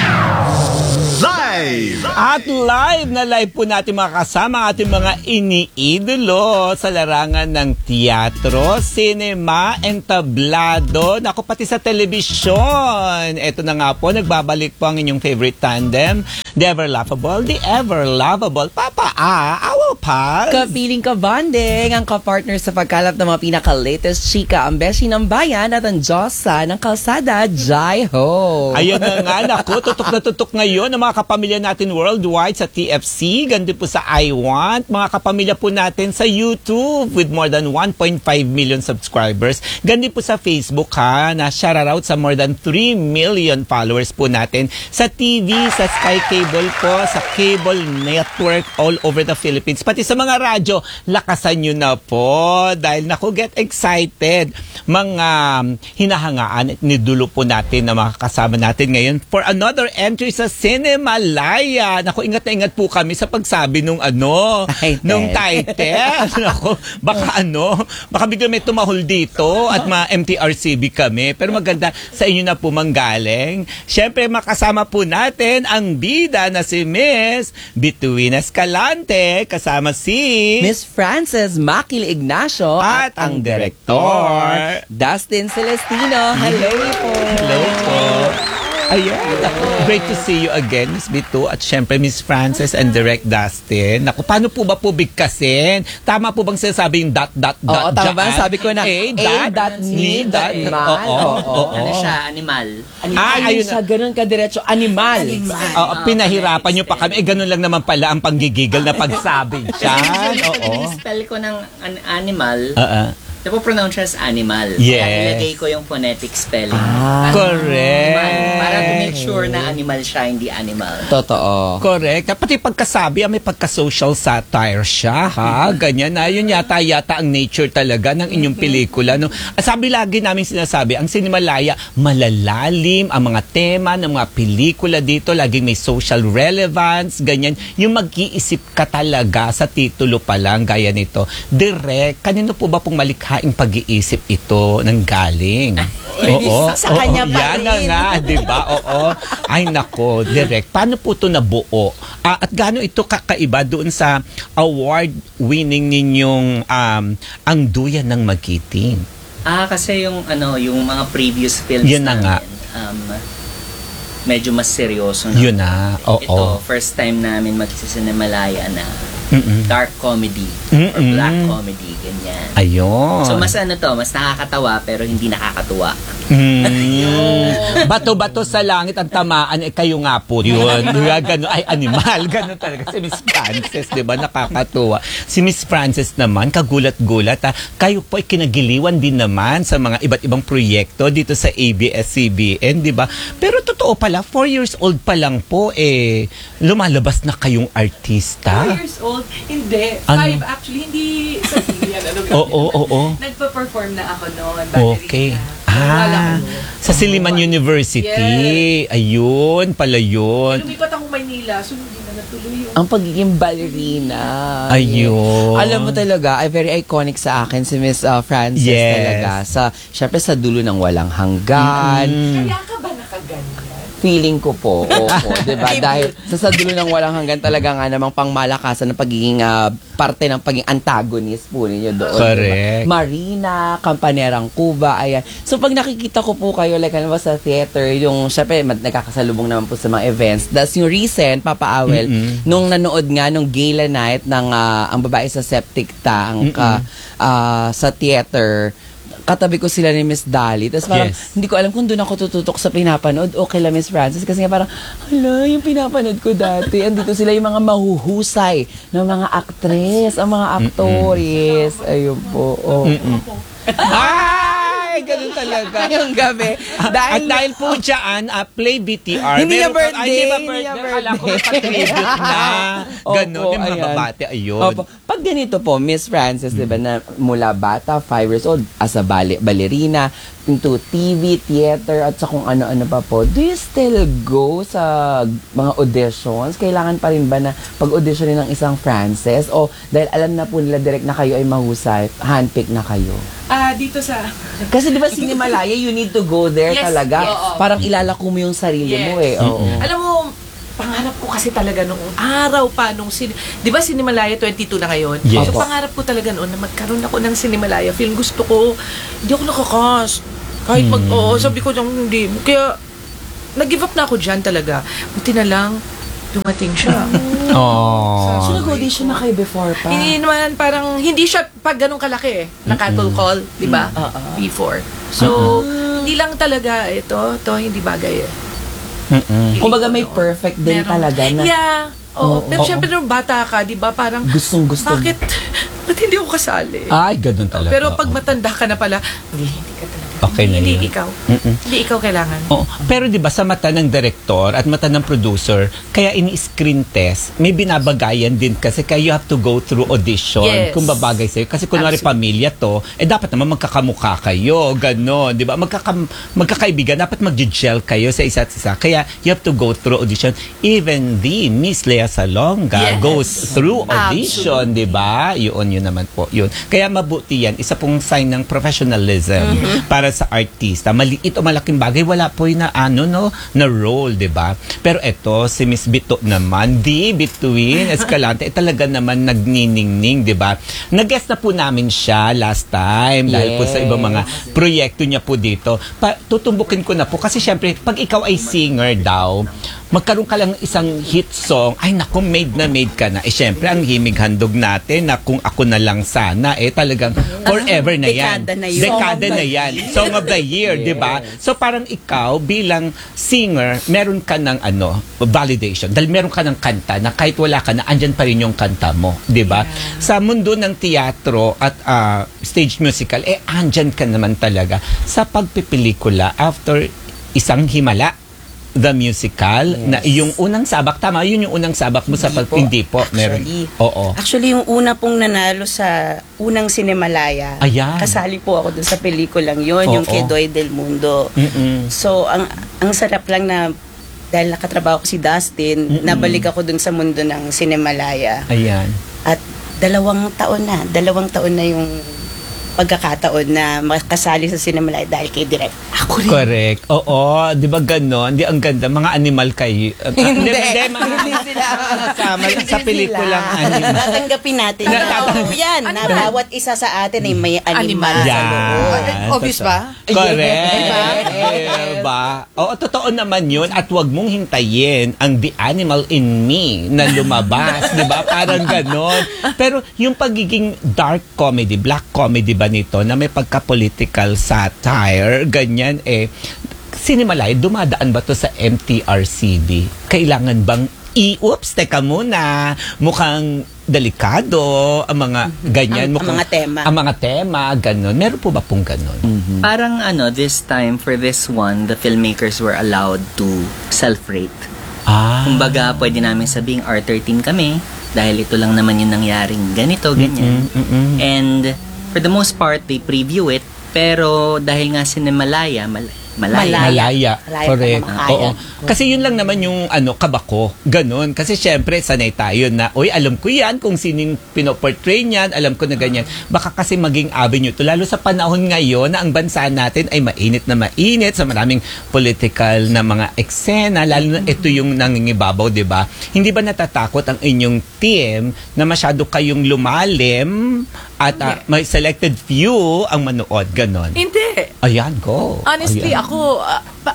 Live! At live na live po natin mga kasama ang ating mga iniidolo sa larangan ng teatro, cinema, entablado, naku pati sa telebisyon. Ito na nga po, nagbabalik po ang inyong favorite tandem, the ever laughable, the ever lovable Papa A, our pals. Kapiling ka bonding, ang kapartner sa pagkalap ng mga pinaka-latest chika, ang beshi ng bayan at ang Diyosa ng kalsada, Jai Ho. Ayun na nga, naku, tutok na tutok ngayon ang mga kapamilya natin worldwide sa T F C, ganun po sa I Want, mga kapamilya po natin sa YouTube with more than one point five million subscribers, ganun po sa Facebook ha, na shoutout sa more than three million followers po natin sa T V, sa Sky Cable po, sa cable network all over the Philippines, pati sa mga radyo, lakasan nyo na po dahil naku, get excited mga um, hinahangaan at nidulo po natin na mga kasama natin ngayon for another entry sa Cinemalaya. Naku, ingat na ingat po kami sa pagsabi nung ano, Title. nung title. Naku, baka ano, baka bigla may tumahol dito at ma-M T R C B kami. Pero maganda sa inyo na po manggaling. Siyempre, makasama po natin ang bida na si Miss Bituin Escalante, kasama si Miss Frances Makil Ignacio at ang director Dustin Celestino. Hello po. Hello po. Ayan, ako. Great to see you again, Miss Bitu, at syempre Miss Frances and Direct Dustin. Naku, paano po ba po bigkasin? Tama po bang sinasabi yung dot, dot, dot, Oo, tama ba? dyan? Sabi ko na, A, A, dot, dot, ni, dot, ni, man. Oo, Oo, oo. Ano siya? Animal. Ah, Ayun ayun siya, ganun ka diretso. Animal. Oo, pinahirapan nyo pa kami. Eh, ganun lang naman pala ang panggigigil na pagsabi dyan. Oo. Spell ko ng an- animal. Oo. Napopronounce siya as animal. Yes. Kaya nilagay ko yung phonetic spelling. Ah, correct. Animal. Para to make sure na animal siya, hindi animal. Totoo. Correct. Pati pagkasabi, may pagka-social satire siya, ha? Ganyan na. Yun yata yata ang nature talaga ng inyong pelikula. No? Sabi lagi namin sinasabi, ang Cinemalaya, malalalim ang mga tema ng mga pelikula dito. Laging may social relevance, ganyan. Yung mag-iisip ka talaga sa titulo pa lang, gaya nito. Direct, kanino po ba pong malikhaing pag-iisip ito ng galing? Oo. Sa kanya pa yan na rin. nga, di ba? Oo. Ay nako, direct. Paano po ito nabuo? Ah, at gaano ito kakaiba doon sa award-winning ninyong um, Ang Duyan ng Magiting? Ah, kasi yung ano, yung mga previous films Yun na nga. um, medyo mas seryoso na. Yun na. Oo. Ito, first time namin magsisinemalaya na Mm-mm. dark comedy or Mm-mm. black comedy, ganyan. Ayun. So mas ano to, mas nakakatawa pero hindi nakakatuwa. Mm. Bato-bato sa langit ang tamaan, eh kayo nga po yun. Ganun, ay animal, ganun talaga. Si Miss Frances, di ba, nakakatuwa. Si Miss Frances naman, kagulat-gulat, ha? Kayo po ay kinagiliwan din naman sa mga iba't ibang proyekto dito sa A B S C B N, di ba? Pero totoo pala, four years old pa lang po, eh, lumalabas na kayong artista. Four years old? Hindi. Ano? Five, actually. Hindi sa T V yan. Ano Oo, oo, oo. Nagpa-perform na ako noon. Okay. Ah, sa Silliman University. Yes. Ayun, pala yun. Lumipat ako Maynila, so hindi na natuloy yung... Ang pagiging ballerina. Ayun. Alam mo talaga, ay very iconic sa akin si Miss uh, Frances Yes. talaga. Sa, syempre sa dulo ng walang hanggan. Mm. Kaya ka ba nakaganyan? Feeling ko po, oo, diba? Dahil sa sadulo ng walang hanggan talaga nga namang pangmalakasan ng pagiging ah, parte ng pagiging antagonist po ninyo doon. Correct. Diba? Marina, Kampanerang Cuba, ayan. So pag nakikita ko po kayo, like ano ba sa theater, yung syempre mad- nagkakasalubong naman po sa mga events. Das yung recent, Papa Awel, Mm-mm. nung nanood nga nung gala night ng ah, ang babae sa septic tank ka, ah, sa theater, katabi ko sila ni Miss Dali. Tapos parang, Yes. hindi ko alam kung doon ako tututok sa pinapanood o kila Miss Francis. Kasi nga parang, hala, yung pinapanood ko dati. Andito sila yung mga mahuhusay ng mga actress, ang mga actores. Ayun po. Oh. Ay, ganun talaga. Ngayong gabi. Dahil, Dahil, At dahil po dyan, uh, play B T R. Hindi niya Meron ka- birthday, Ay, hindi ba hindi niya birthday? Akala ko birthday. patribute na. Ganun, Opo, yung mga ayan. babate, ayun. Opo. Pag ganito po, Miss Francis, di ba, na mula bata, five years old, as a bale- ballerina, into T V, theater, at sa kung ano-ano pa po, do you still go sa mga auditions? Kailangan pa rin ba na pag-auditionin ng isang Francis? O dahil alam na po nila direct na kayo ay mahusay, handpick na kayo? Ah, dito sa... Kasi di ba Sinimalaya, you need to go there Yes, talaga. yes. Parang ilalako mo yung sarili Yes. mo eh. Oo. Alam mo, pangarap ko kasi talaga nung araw pa nung sin... Di ba Sinimalaya twenty-two na ngayon? Yes. So pangarap ko talaga noon na magkaroon ako ng Sinimalaya film. Gusto ko, hindi ako nakakas. Kahit mag... Hmm. Oo, sabi ko lang hindi. Kaya, nag-give up na ako dyan talaga. Buti na lang, dumating siya. Oh. So nag-audition na kayo before pa? Hindi naman parang, hindi siya pag ganun kalaki eh. Na cattle call, di ba? Before. So, hindi lang talaga ito, to hindi bagay eh. Mm-mm. Kumbaga may perfect din Meron. talaga na Yeah. Oo. Oo, Pero oo. syempre nung bata ka, di ba, parang, gustong gusto. bakit, ba't hindi ako kasali? Ay, ganun talaga. Pero pag matanda ka na pala, hindi, hindi ka talaga. Okay na hindi yun. ikaw. Mm-mm. Hindi ikaw kailangan. Oo. Pero 'di ba sa mata ng director at mata ng producer, kaya ini-screen test, may binabagayan din kasi kaya you have to go through audition Yes. kung babagay sa'yo. Kasi kunwari pamilya to, eh dapat naman magkakamukha kayo, gano'n, 'di ba? Magkaka magkakaibigan, dapat mag-gel kayo sa isa't isa. Kaya you have to go through audition. Even the Miss Lea Salonga Yes. goes through audition, 'di ba? Yun yun naman po, yun. Kaya mabuti yan, isa pong sign ng professionalism para sa artista. Maliit o malaking bagay, wala po yung na ano no na role, 'di ba? Pero eto si Miss Bito naman, di between Escalante, eh, talaga naman nagniningning, 'di ba? Nag-guest na po namin siya last time dahil po sa Yes. ibang mga proyekto niya po dito. Pa, tutumbukin ko na po kasi syempre pag ikaw ay singer daw, magkaroon ka lang isang hit song, ay naku, made na made ka na. Eh syempre ang himig handog natin na kung ako na lang sana, eh talagang forever na yan. Dekada na yun. Dekada na yan. Song of the year, di ba? So parang ikaw bilang singer, meron ka ng ano, validation. Dahil meron ka ng kanta na kahit wala ka na, andyan pa rin yung kanta mo, di ba? Sa mundo ng teatro at ah, stage musical, eh andyan ka naman talaga. Sa pagpipelikula, after isang himala, the musical, na yung unang sabak, tama, yun yung unang sabak mo sa pag... po. Hindi po, meron. Actually. Oo. Actually, yung una pong nanalo sa unang Sinemalaya, Ayan. kasali po ako dun sa pelikulang yun, yung Oo. kay Doy Del Mundo. Mm-mm. So, ang ang sarap lang na dahil nakatrabaho ko si Dustin, Mm-mm. nabalik ako dun sa mundo ng Sinemalaya. Ayan. At dalawang taon na, dalawang taon na yung pagkakataon na makasali sa Sinemalaya dahil kay Direk. Ako rin. Correct. Oo, di ba ganon? Di ang ganda. Mga animal kayo. Uh, Hindi. Hindi, mga Hindi sila. kasama sa pelikulang animal. Tatanggapin natin. Na- Oo, yan, na bawat isa sa atin ay may animal sa loob. Yan. Obvious ba? Correct. Diba? Diba? Oo, totoo naman yun. At wag mong hintayin ang the animal in me na lumabas. Di ba? Parang ganon. Pero yung pagiging dark comedy, black comedy ba nito na may pagka-political satire, ganyan eh, Sinimalaya, dumadaan ba to sa M T R C D? Kailangan bang i-oops, teka muna, mukhang delikado ang mga ganyan. Ang- ang mukhang, mga tema. Ang mga tema, ganon. Meron po ba pong ganon? Parang ano, this time, for this one, the filmmakers were allowed to self-rate. Ah. Kumbaga, pwede namin sabing R thirteen kami dahil ito lang naman yung nangyaring ganito, ganyan. Mm-mm, mm-mm. And for the most part, they preview it. Pero dahil nga Sinimalaya, mal- Malaya. Malaya. Malaya Correct. ka naman, Oo. kaya. Kasi yun lang naman yung ano, kabako. Ganon. Kasi syempre, sanay tayo na, uy, alam ko yan kung sining pinoportray niyan, alam ko na ganyan. Baka kasi maging avenue to. Lalo sa panahon ngayon na ang bansa natin ay mainit na mainit sa maraming political na mga eksena, lalo na ito yung nangingibabaw, di ba? Hindi ba natatakot ang inyong team na masyado kayong lumalim at uh, may selected few ang manood? Ganon. Hindi. Ayan, go. Honestly, Ayan. ako, ah, pa-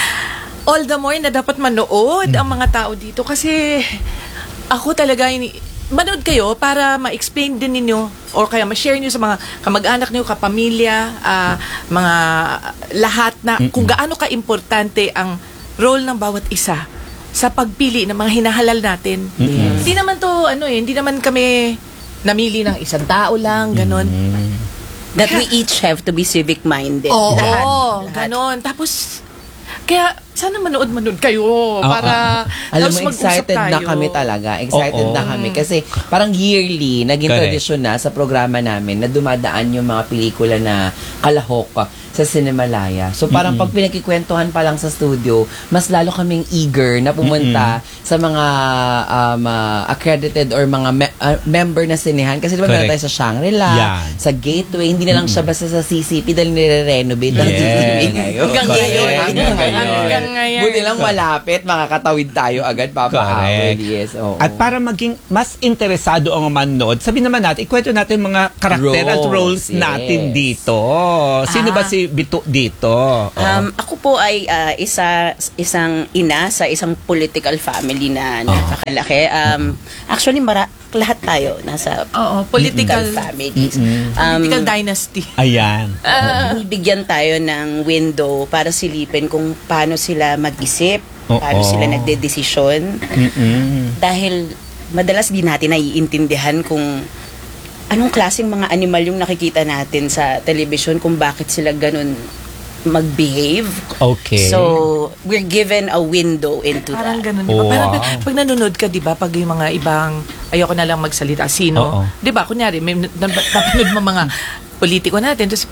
all the more na dapat manood ang mga tao dito kasi ako talaga, ini- manood kayo para ma-explain din ninyo or kaya ma-share nyo sa mga kamag-anak nyo, kapamilya, ah, mga lahat na kung gaano ka-importante ang role ng bawat isa sa pagpili ng mga hinahalal natin. Mm-mm. Hindi naman to, ano eh, hindi naman kami namili ng isang tao lang, ganon. That we each have to be civic-minded. Oo, Lahat. ganon. Tapos, kaya sana manood-manood kayo Oo. para Alam tapos mo, mag-usap excited na tayo. kami talaga. Excited Oo. na kami. Kasi parang yearly, naging Correct. tradisyon na sa programa namin na dumadaan yung mga pelikula na kalahok sa Cinemalaya. So parang Mm-mm. pag pinagkikwentuhan pa lang sa studio, mas lalo kaming eager na pumunta sa mga um, uh, accredited or mga me- uh, member na sinehan. Kasi diba meron Correct. tayo sa Shangri-La, Yan. sa Gateway, hindi na lang siya basta sa C C P dahil nire-renovate ang Yes. C C P ngayon. Hanggang ngayon. Hanggang ngayon. Hanggang ngayon. Buti lang malapit, makakatawid tayo agad, Papa Awel. Correct. Yes, oo. At para maging mas interesado ang manood, sabi naman natin, ikwento natin mga karakter at Roles, roles yes. natin dito. Sino Ah. ba si Bito dito? Oo. Um, ako po ay ah, isa isang ina sa isang political family na napakalaki. Um, actually, mara, lahat tayo nasa Oo, political, families. Mm-mm. Um, political dynasty. Ayan. Ah, bibigyan tayo ng window para silipin kung paano sila mag-isip, Oo. paano sila nagdedesisyon. Mm-mm. Dahil madalas di natin naiintindihan kung anong klaseng mga animal yung nakikita natin sa television, kung bakit sila ganun mag-behave. Okay. So, we're given a window into Parang that. ganun, di ba? Oh, Parang wow. pag nanonood ka, di ba, pag yung mga ibang, ayoko na lang magsalita, Oo. sino? Di ba, kunyari, may nap- napanood mo mga politiko natin, tapos,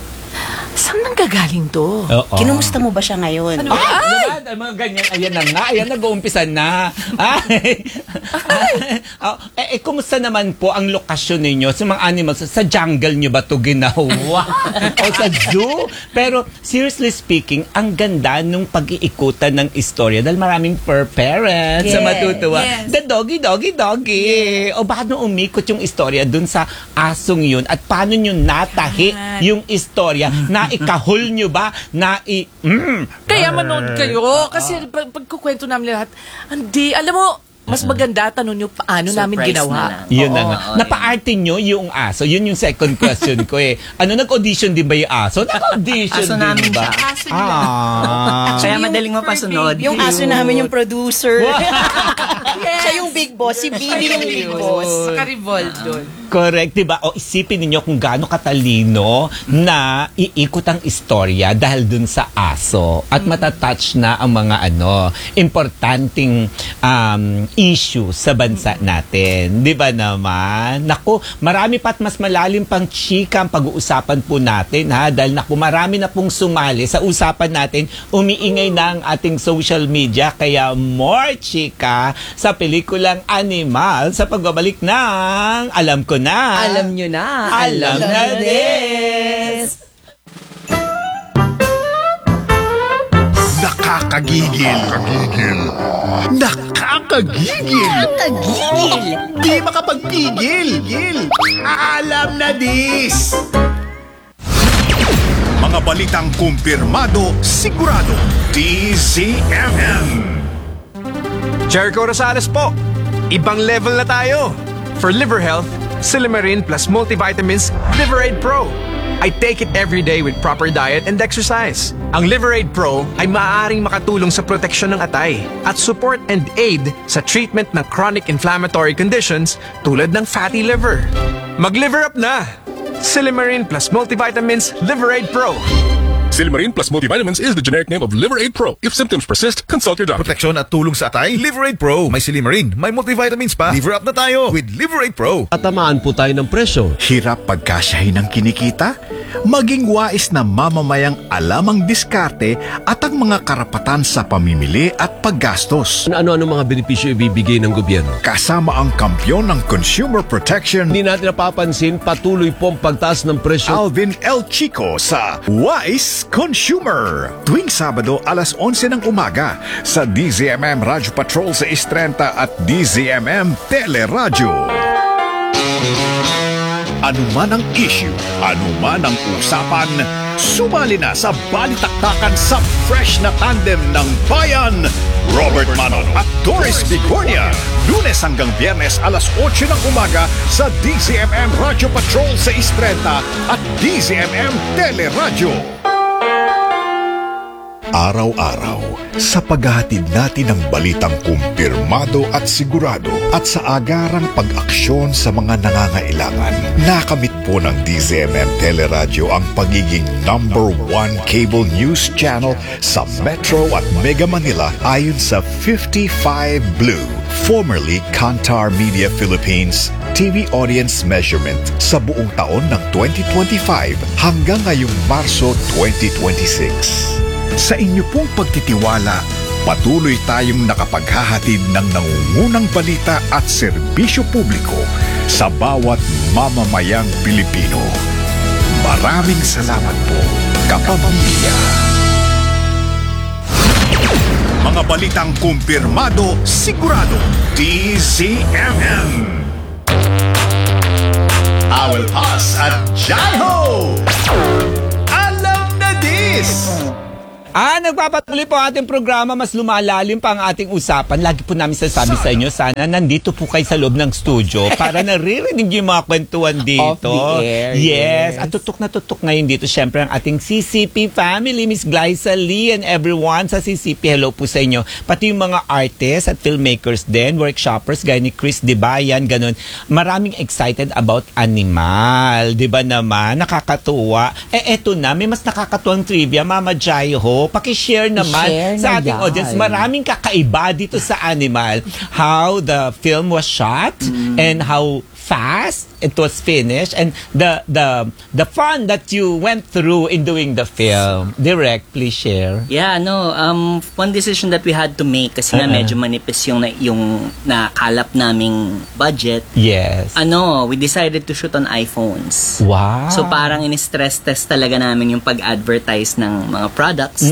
saan nang gagaling to? Oo. Kinumusta mo ba siya ngayon? Ano ba? Ay! Diba? Ang mga ganyan, ayan na nga, ayan, nag-uumpisa na. Ay! Oh, eh, eh, kumusta naman po ang lokasyon ninyo sa mga animals? Sa jungle nyo ba ito ginawa? O sa zoo? Pero, seriously speaking, ang ganda nung pag-iikutan ng istorya dahil maraming fur parents sa Yes, matutuwa. yes. The doggy, doggy, doggy. O paano umikot yung istorya dun sa asong yun at paano nyo natahi Yan. yung istorya? Na ikahol nyo ba? Na i... Mm, Kaya manood kayo, kasi pag, pagkukwento namin lahat, hindi, alam mo, mas maganda tanong nyo paano namin Surprise ginawa. na lang. Yun Oo. na nga. oo, Napaarte nyo yung aso. Yun yung second question ko eh. Ano, nag-audition din ba yung aso? Nag-audition Aso din namin ba? siya. Aso nila. Ah. Kaya madaling mapasunod. Yung aso namin yung producer. Yes. Siya yung big boss. Si Bibi yung big boss. Naka-revolve doon. Correct, diba? O isipin ninyo kung gaano katalino na iikot ang istorya dahil dun sa aso at matatouch na ang mga ano, importanteng um, issue sa bansa natin. Di ba naman? Naku, marami pa at mas malalim pang chika ang pag-uusapan po natin ha dahil naku, marami na pong sumali sa usapan natin. Umiingay na ang ating social media kaya more chika sa pelikulang Animal sa pagbabalik ng Alam Ko Na. Alam nyo na. Alam na des. Nakakagigil. Nakakagigil. Nakakagigil. Nakakagigil. Di makapagpigil. Alam na dis. Mga balitang kumpirmado, sigurado. D Z M M. Jericho Rosales po. Ibang level na tayo. For liver health, Silimarin plus multivitamins Liverade Pro. I take it every day with proper diet and exercise. Ang Liverade Pro ay maaaring makatulong sa proteksyon ng atay at support and aid sa treatment ng chronic inflammatory conditions tulad ng fatty liver. Mag-liver up na! Silimarin plus multivitamins Liverade Pro. Silimarin plus multivitamins is the generic name of Liverade Pro. If symptoms persist, consult your doctor. Proteksyon at tulong sa atay, Liverade Pro. May Silimarin, may multivitamins pa. Liver up na tayo with Liverade Pro. Tatamaan po tayo ng presyo. Hirap pagkasyahin ng kinikita? Maging wais na mamamayang alam ang diskarte at ang mga karapatan sa pamimili at paggastos. Ano-ano mga benepisyo ibibigay ng gobyerno? Kasama ang kampyon ng consumer protection, Hindi natin napapansin, patuloy pong pagtaas ng presyo. Alvin L. Chico sa Wise Consumer. Tuwing Sabado alas onse ng umaga sa D Z M M Radyo Patrol sa Istrenta at D Z M M Teleradyo. Ano man ang issue, ano man ang usapan, sumali na sa balitaktakan sa fresh na tandem ng bayan. Robert Manon at Doris Bigornia. Lunes hanggang Biyernes alas otso ng umaga sa D Z M M Radyo Patrol sa Istrenta at D Z M M Teleradyo. Araw-araw, sa paghahatid natin ng balitang kumpirmado at sigurado at sa agarang pag-aksyon sa mga nangangailangan, nakamit po ng D Z M M Teleradyo ang pagiging number one cable news channel sa Metro at Mega Manila ayon sa fifty-five Blue, formerly Kantar Media Philippines, T V audience measurement sa buong taon ng twenty twenty-five hanggang ngayong Marso twenty twenty-six. Sa inyo pong pagtitiwala, patuloy tayong nakapaghahatid ng nangungunang balita at serbisyo publiko sa bawat mamamayang Pilipino. Maraming salamat po, kapamilya. Mga balitang kumpirmado, sigurado, D Z M M. Awel Paz at Jaiho! Alam na this! Ah, nagpapatuloy po ating programa, mas lumalalim pa ang ating usapan. Lagi po namin sasabi sa inyo, sana nandito po kayo sa loob ng studio para naririnig yung mga kwentuhan dito. Off the air, yes. yes. At tutok na tutok ngayon dito, syempre ang ating C C P family, Miss Glyza Lee and everyone sa C C P. Hello po sa inyo. Pati yung mga artists at filmmakers din, workshoppers, gaya ni Chris Dibayan, ganun. Maraming excited about animal. Diba naman? Nakakatuwa. Eh, eto na, may mas nakakatuwang trivia, Mama Jaiho. Paki-share naman I-share sa na ating yan. audience. Maraming kakaiba dito sa Animal. How the film was shot mm. and how fast it was finished and the the the fun that you went through in doing the film. Direct, please share. Yeah, no, um, one decision that we had to make kasi nga Uh-uh. medyo manipis yung, na- yung nakalap naming budget. Yes. Ano, we decided to shoot on iPhones. Wow. So parang in-stress test talaga namin yung pag-advertise ng mga products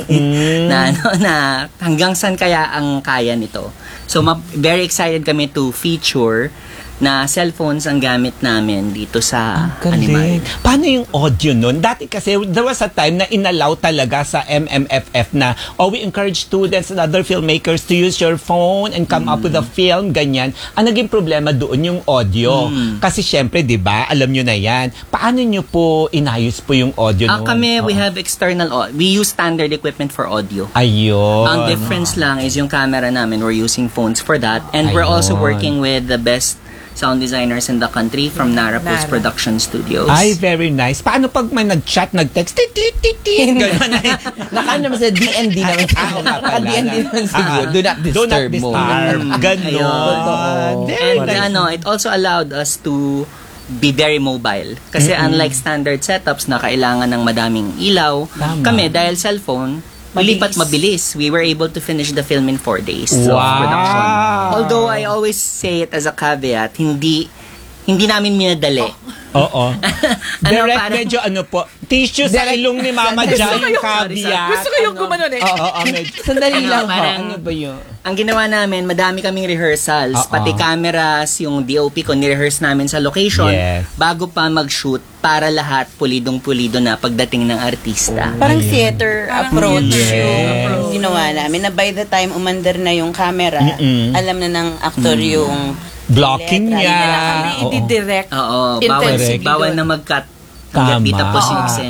na ano na hanggang saan kaya ang kaya nito. So ma- very excited kami to feature na cellphones ang gamit namin dito sa Animal. Paano yung audio nun? Dati kasi there was a time na inalaw talaga sa M M F F na oh, we encourage students and other filmmakers to use your phone and come mm. up with a film, ganyan. Ang naging problema doon yung audio. Mm. Kasi syempre, di ba, alam nyo na yan. Paano nyo po inayos po yung audio Ah, nun? kami, we Oo. have external, au- we use standard equipment for audio. Ayun. Ang difference lang is yung camera namin, we're using phones for that. And we're also Ayun. working with the best sound designers in the country from Nara Post Production Studios. Ay, very nice. Paano pag may nag-chat, nag-text, tit, tit, tit, tit, gano'n ay. Naka naman sa D N D naman. Ah, nga pala. Naka-D N D naman siguro. Ah, Do not disturb do not mo. disturb. Ganon. Ayun. Very And nice. ano, it also allowed us to be very mobile. Kasi Mm-mm. unlike standard setups na kailangan ng madaming ilaw, Tama. kami dahil cellphone, Malipat mabilis. We were able to finish the film in four days of Wow. production. Although I always say it as a caveat, hindi hindi namin minadali. Oo. Ano, Direct, parang- medyo ano po, tissue sa Direct- ilong ni Mama Gusto Jan, ko yung yung- caveat. Gusto ko yung gumanon eh. Oo, oo, medyo. Sandali Ano, lang ho. parang- Ano ba yun? Ang ginawa namin, madami kaming rehearsals, Oo. pati cameras, yung D O P ko, nirehearse namin sa location Yes. bago pa mag-shoot para lahat pulidong-pulido na pagdating ng artista. Parang theater approach Yes. yung ginawa namin. Na by the time umandar na yung camera, Mm-mm. alam na ng aktor Mm. yung Blocking letra, niya. nila kami Oo. Hindi direct. Oo, bawal, Intensity bawal doon. na mag-cut Tama. hanggat di tapos yung Ah. eksena.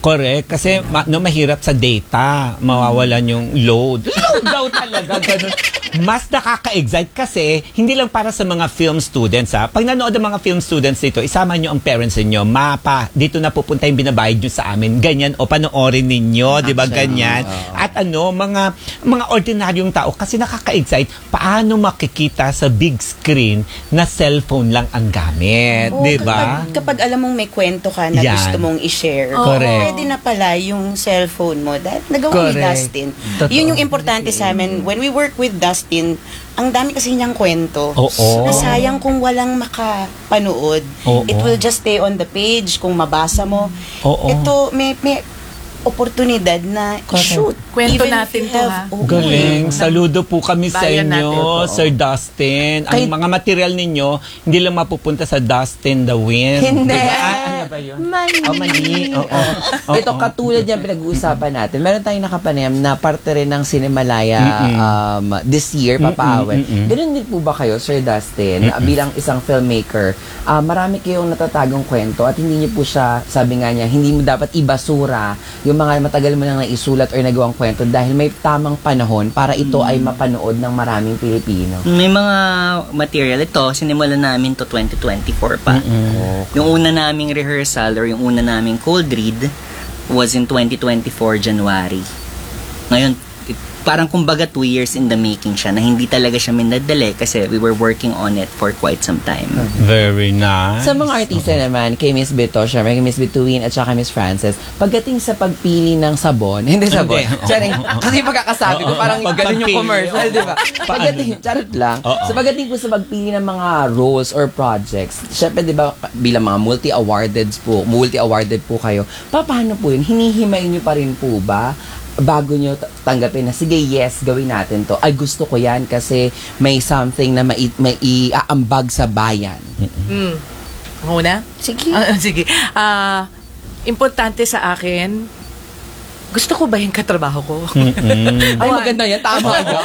Correct. Kasi ma- no, mahirap sa data. Mawawalan yung load. Load daw talaga. Ganun. Mas nakaka-excite kasi hindi lang para sa mga film students ha. Pag nanood ang mga film students dito, isama nyo ang parents niyo. Mapa, dito na pupunta yung binabayad nyo sa amin. Ganyan o panoorin ninyo, di ba ganyan? At ano, mga mga ordinaryong tao kasi nakaka-excite paano makikita sa big screen na cellphone lang ang gamit, Oo, di ba? Kapag, kapag alam mong may kwento ka na Yan. gusto mong i-share, Correct. pwede na pala yung cellphone mo. Dahil nagawa ni Correct. Dustin. Totoo. Yun yung importante sa amin. When we work with Dustin, ang dami kasi niyang kwento. Oo. Na sayang kung walang makapanood. Oo. It will just stay on the page kung mabasa mo. Oo. Ito, may, may oportunidad na shoot. Kwento Even if natin you to, have- ha? Oo. Galing. Saludo po kami sa Bayan natin inyo, po. Sir Dustin. Ang Kay- mga material ninyo, hindi lang mapupunta sa Dustin the Wind. Hindi. Diba? Ah, ano ba yun? Mali. Oh, mali. Oo. Oo. Ito, katulad yan pinag-uusapan natin. Meron tayong nakapanayam na parte rin ng Cinemalaya Mm-mm. um, this year, papaawin. Mm-mm, mm-mm. Ganun din po ba kayo, Sir Dustin, Mm-mm. bilang isang filmmaker, ah, marami kayong natatagong kwento at hindi niyo po siya, sabi nga niya, hindi mo dapat ibasura yung mga matagal mo nang naisulat or nagawang kwento dahil may tamang panahon para ito ay mapanood ng maraming Pilipino. May mga material ito, sinimulan namin to twenty twenty-four pa. Mm-mm. Yung una naming rehearsal or yung una naming cold read was in twenty twenty-four January. Ngayon, it- parang kumbaga two years in the making siya na hindi talaga siya minadali kasi we were working on it for quite some time. Very nice. Sa mga artista naman, kay Miss Bito, syempre, kay Miss Bituin at saka Miss Frances, pagdating sa pagpili ng sabon, hindi sabon, Hindi. charing, kasi pagkakasabi ko, Oo, parang pag- ganun yung pagpili. commercial, di ba? Pagdating, charot lang. Oo. So pagdating po sa pagpili ng mga roles or projects, syempre, di ba, bilang mga multi-awarded po, multi-awarded po kayo, pa, paano po yun? Hinihimay nyo pa rin po ba? Bago nyo t- tanggapin na, sige, yes, gawin natin to. Ay, gusto ko yan kasi may something na mai, may iaambag sa bayan. Mm. Ako na? Sige. Ah, sige. Ah, importante sa akin, gusto ko ba yung katrabaho ko? Mm-mm. Ay, maganda yan. Tama yan.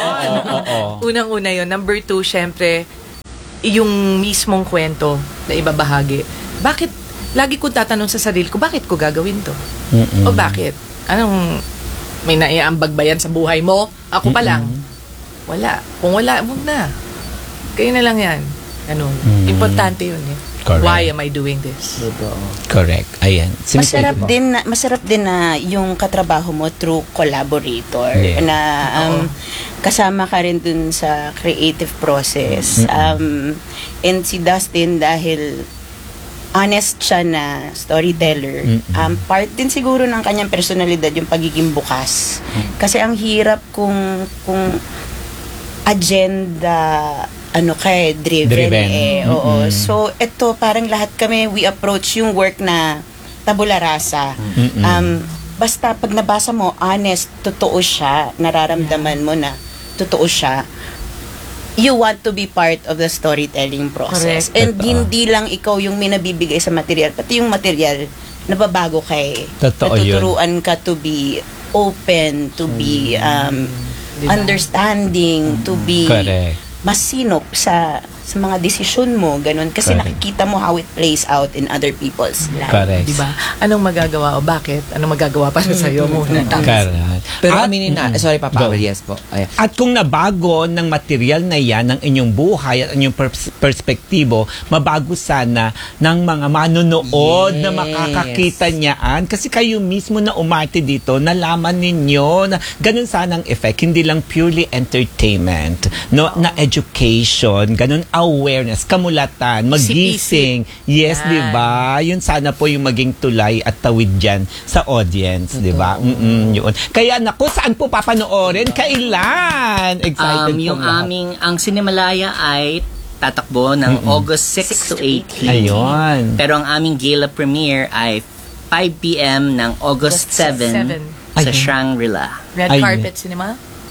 Oo. Unang-una yun. Number two, syempre, yung mismong kwento na ibabahagi. Bakit, lagi ko tatanong sa sarili ko, bakit ko gagawin to? Mm-mm. O bakit? Anong, may naiambag ba yan sa buhay mo? Ako pa lang. Wala. Kung wala, huwag na. Kayo na lang yan. Ano, Mm. importante yun eh. Correct. Why am I doing this? Correct. Ayan. Si Miss Masarap Eva. din na masarap din na yung katrabaho mo through collaborator Yeah. na um, kasama ka rin dun sa creative process. Um, and si Dustin dahil honest siya na storyteller. Mm-mm. Um, part din siguro ng kanyang personalidad yung pagiging bukas. Kasi ang hirap kung kung agenda ano kay driven, Driven. eh. Oo. Mm-mm. So ito parang lahat kami we approach yung work na tabula rasa. Mm-mm. Um basta pag nabasa mo honest, totoo siya, nararamdaman mo na totoo siya. You want to be part of the storytelling process. Correct. And Totoo. hindi lang ikaw yung minabibigay sa material, pati yung material nababago kay. Totoo yun. Natuturuan ka to be open, to be um, Diba? understanding, to be Correct. masinop sa sa mga desisyon mo, ganun. Kasi Correct. nakikita mo how it plays out in other people's lives. Correct. Diba? Anong magagawa o bakit? Anong magagawa para sa iyo muna? Correct. Pero At- aminin na, Mm-mm. sorry, Papa, Go. yes po. Ay, At kung nabago ng material na yan ng inyong buhay at inyong pers- perspektibo, mabago sana ng mga manonood na Yes. makakakita niyaan. Kasi kayo mismo na umarte dito, nalaman ninyo na ganun sana ang effect. Hindi lang purely entertainment, no, na education, ganun awareness, kamulatan, magising. Yes, Yan. di ba? Yun sana po yung maging tulay at tawid dyan sa audience, di ba? Mm-mm, yun. Kaya naku, saan po papanoorin? Kailan? Excited Um, yung po lahat. aming, ang Cinemalaya ay tatakbo ng August six to eighteen. Ayun. Pero ang aming gala premiere ay five p.m. ng August seven seven. sa Ayun. Shangri-La. Red Ayun. carpet cinema?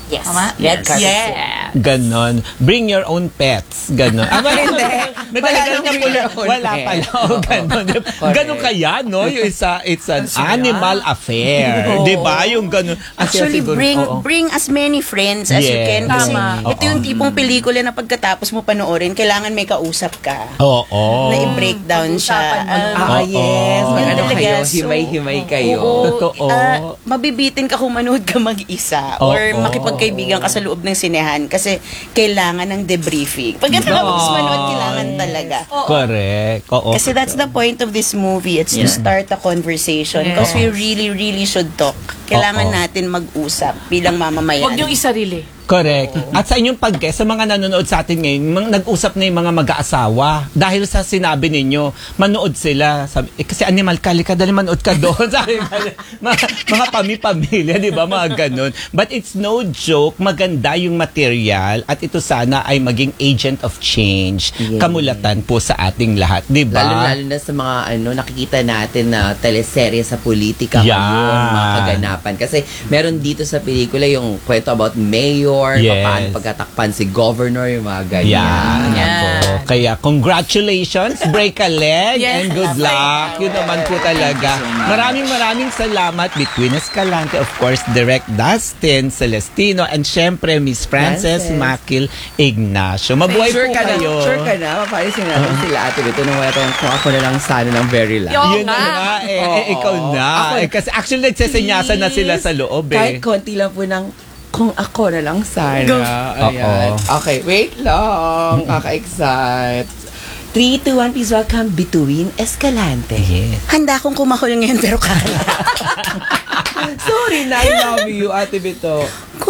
Yes. Tama? Red carpet Yeah. Ganon. Bring your own pets. Ganon. Ah, Hindi. May Wala talaga nang naman bring pala. your own Wala pet. pala. Oh, ganon. Ganon kaya, no? Yung isa, it's an animal affair. Oo. Di ba? Yung ganon. Kasi Actually, siguro- bring oo. bring as many friends as you Yes. can. Kasi Tama. ito yung tipong pelikula na pagkatapos mo panoorin, kailangan may kausap ka. Oo. Na i-breakdown siya. Um, Ah, yes. Oo. Mag-ano Yun talaga. kayo? So, Himay-himay kayo. Oo. Totoo. Ah, mabibitin ka kung manood ka mag-isa or Oo. makipagkaibigan ka sa loob ng sinehan kasi kailangan ng debriefing. Pagkatapos Oo. manood, kailangan talaga. Correct. Oo. Kasi that's the point of this movie. It's to Yeah. start a conversation Yes. because we really, really should talk. Kailangan Oo. natin mag-usap bilang mamamayan. Huwag niyong isarili. Correct. At sa inyong pag-guest, sa mga nanonood sa atin ngayon, mga, nag-usap na yung mga mag-aasawa. Dahil sa sinabi ninyo, manood sila. Sabi, eh, kasi animal ka, lika, dali manood ka doon. Sabi, mga, mga pami-pamilya, di ba? Mga ganun. But it's no joke. Maganda yung material. At ito sana ay maging agent of change. Yes. Kamulatan po sa ating lahat. Di ba? Lalo-lalo na sa mga ano nakikita natin na teleserye sa politika Yeah. ngayon, mga kaganapan. Kasi meron dito sa pelikula yung kwento about mayor, Yes. paano pagkatakpan si governor, yung mga ganyan. Yan. Yan. Ako. Kaya congratulations, break a leg, Yes. and good luck. Yun naman po talaga. Maraming maraming salamat between Escalante, of course, Direct Dustin Celestino, and syempre Miss Frances Frances. Makil Ignacio. Mabuhay Sure po ka kayo. na, sure ka na, papalisin natin sila ate dito nung wala tayong kung ako na lang sana ng very last. Yo, Yun na nga. nga, eh, Oo. eh, ikaw na. Ako- Eh, kasi actually nagsesenyasan na sila sa loob Kahit eh. konti lang po ng kung ako na lang sana. Go. Ayan. Oo. Okay, wait lang. Kaka-excite. three, two, one, please welcome Between Escalante. Yes. Handa akong kumahol ngayon pero kaya. Sorry na, I love you, Ate Bito.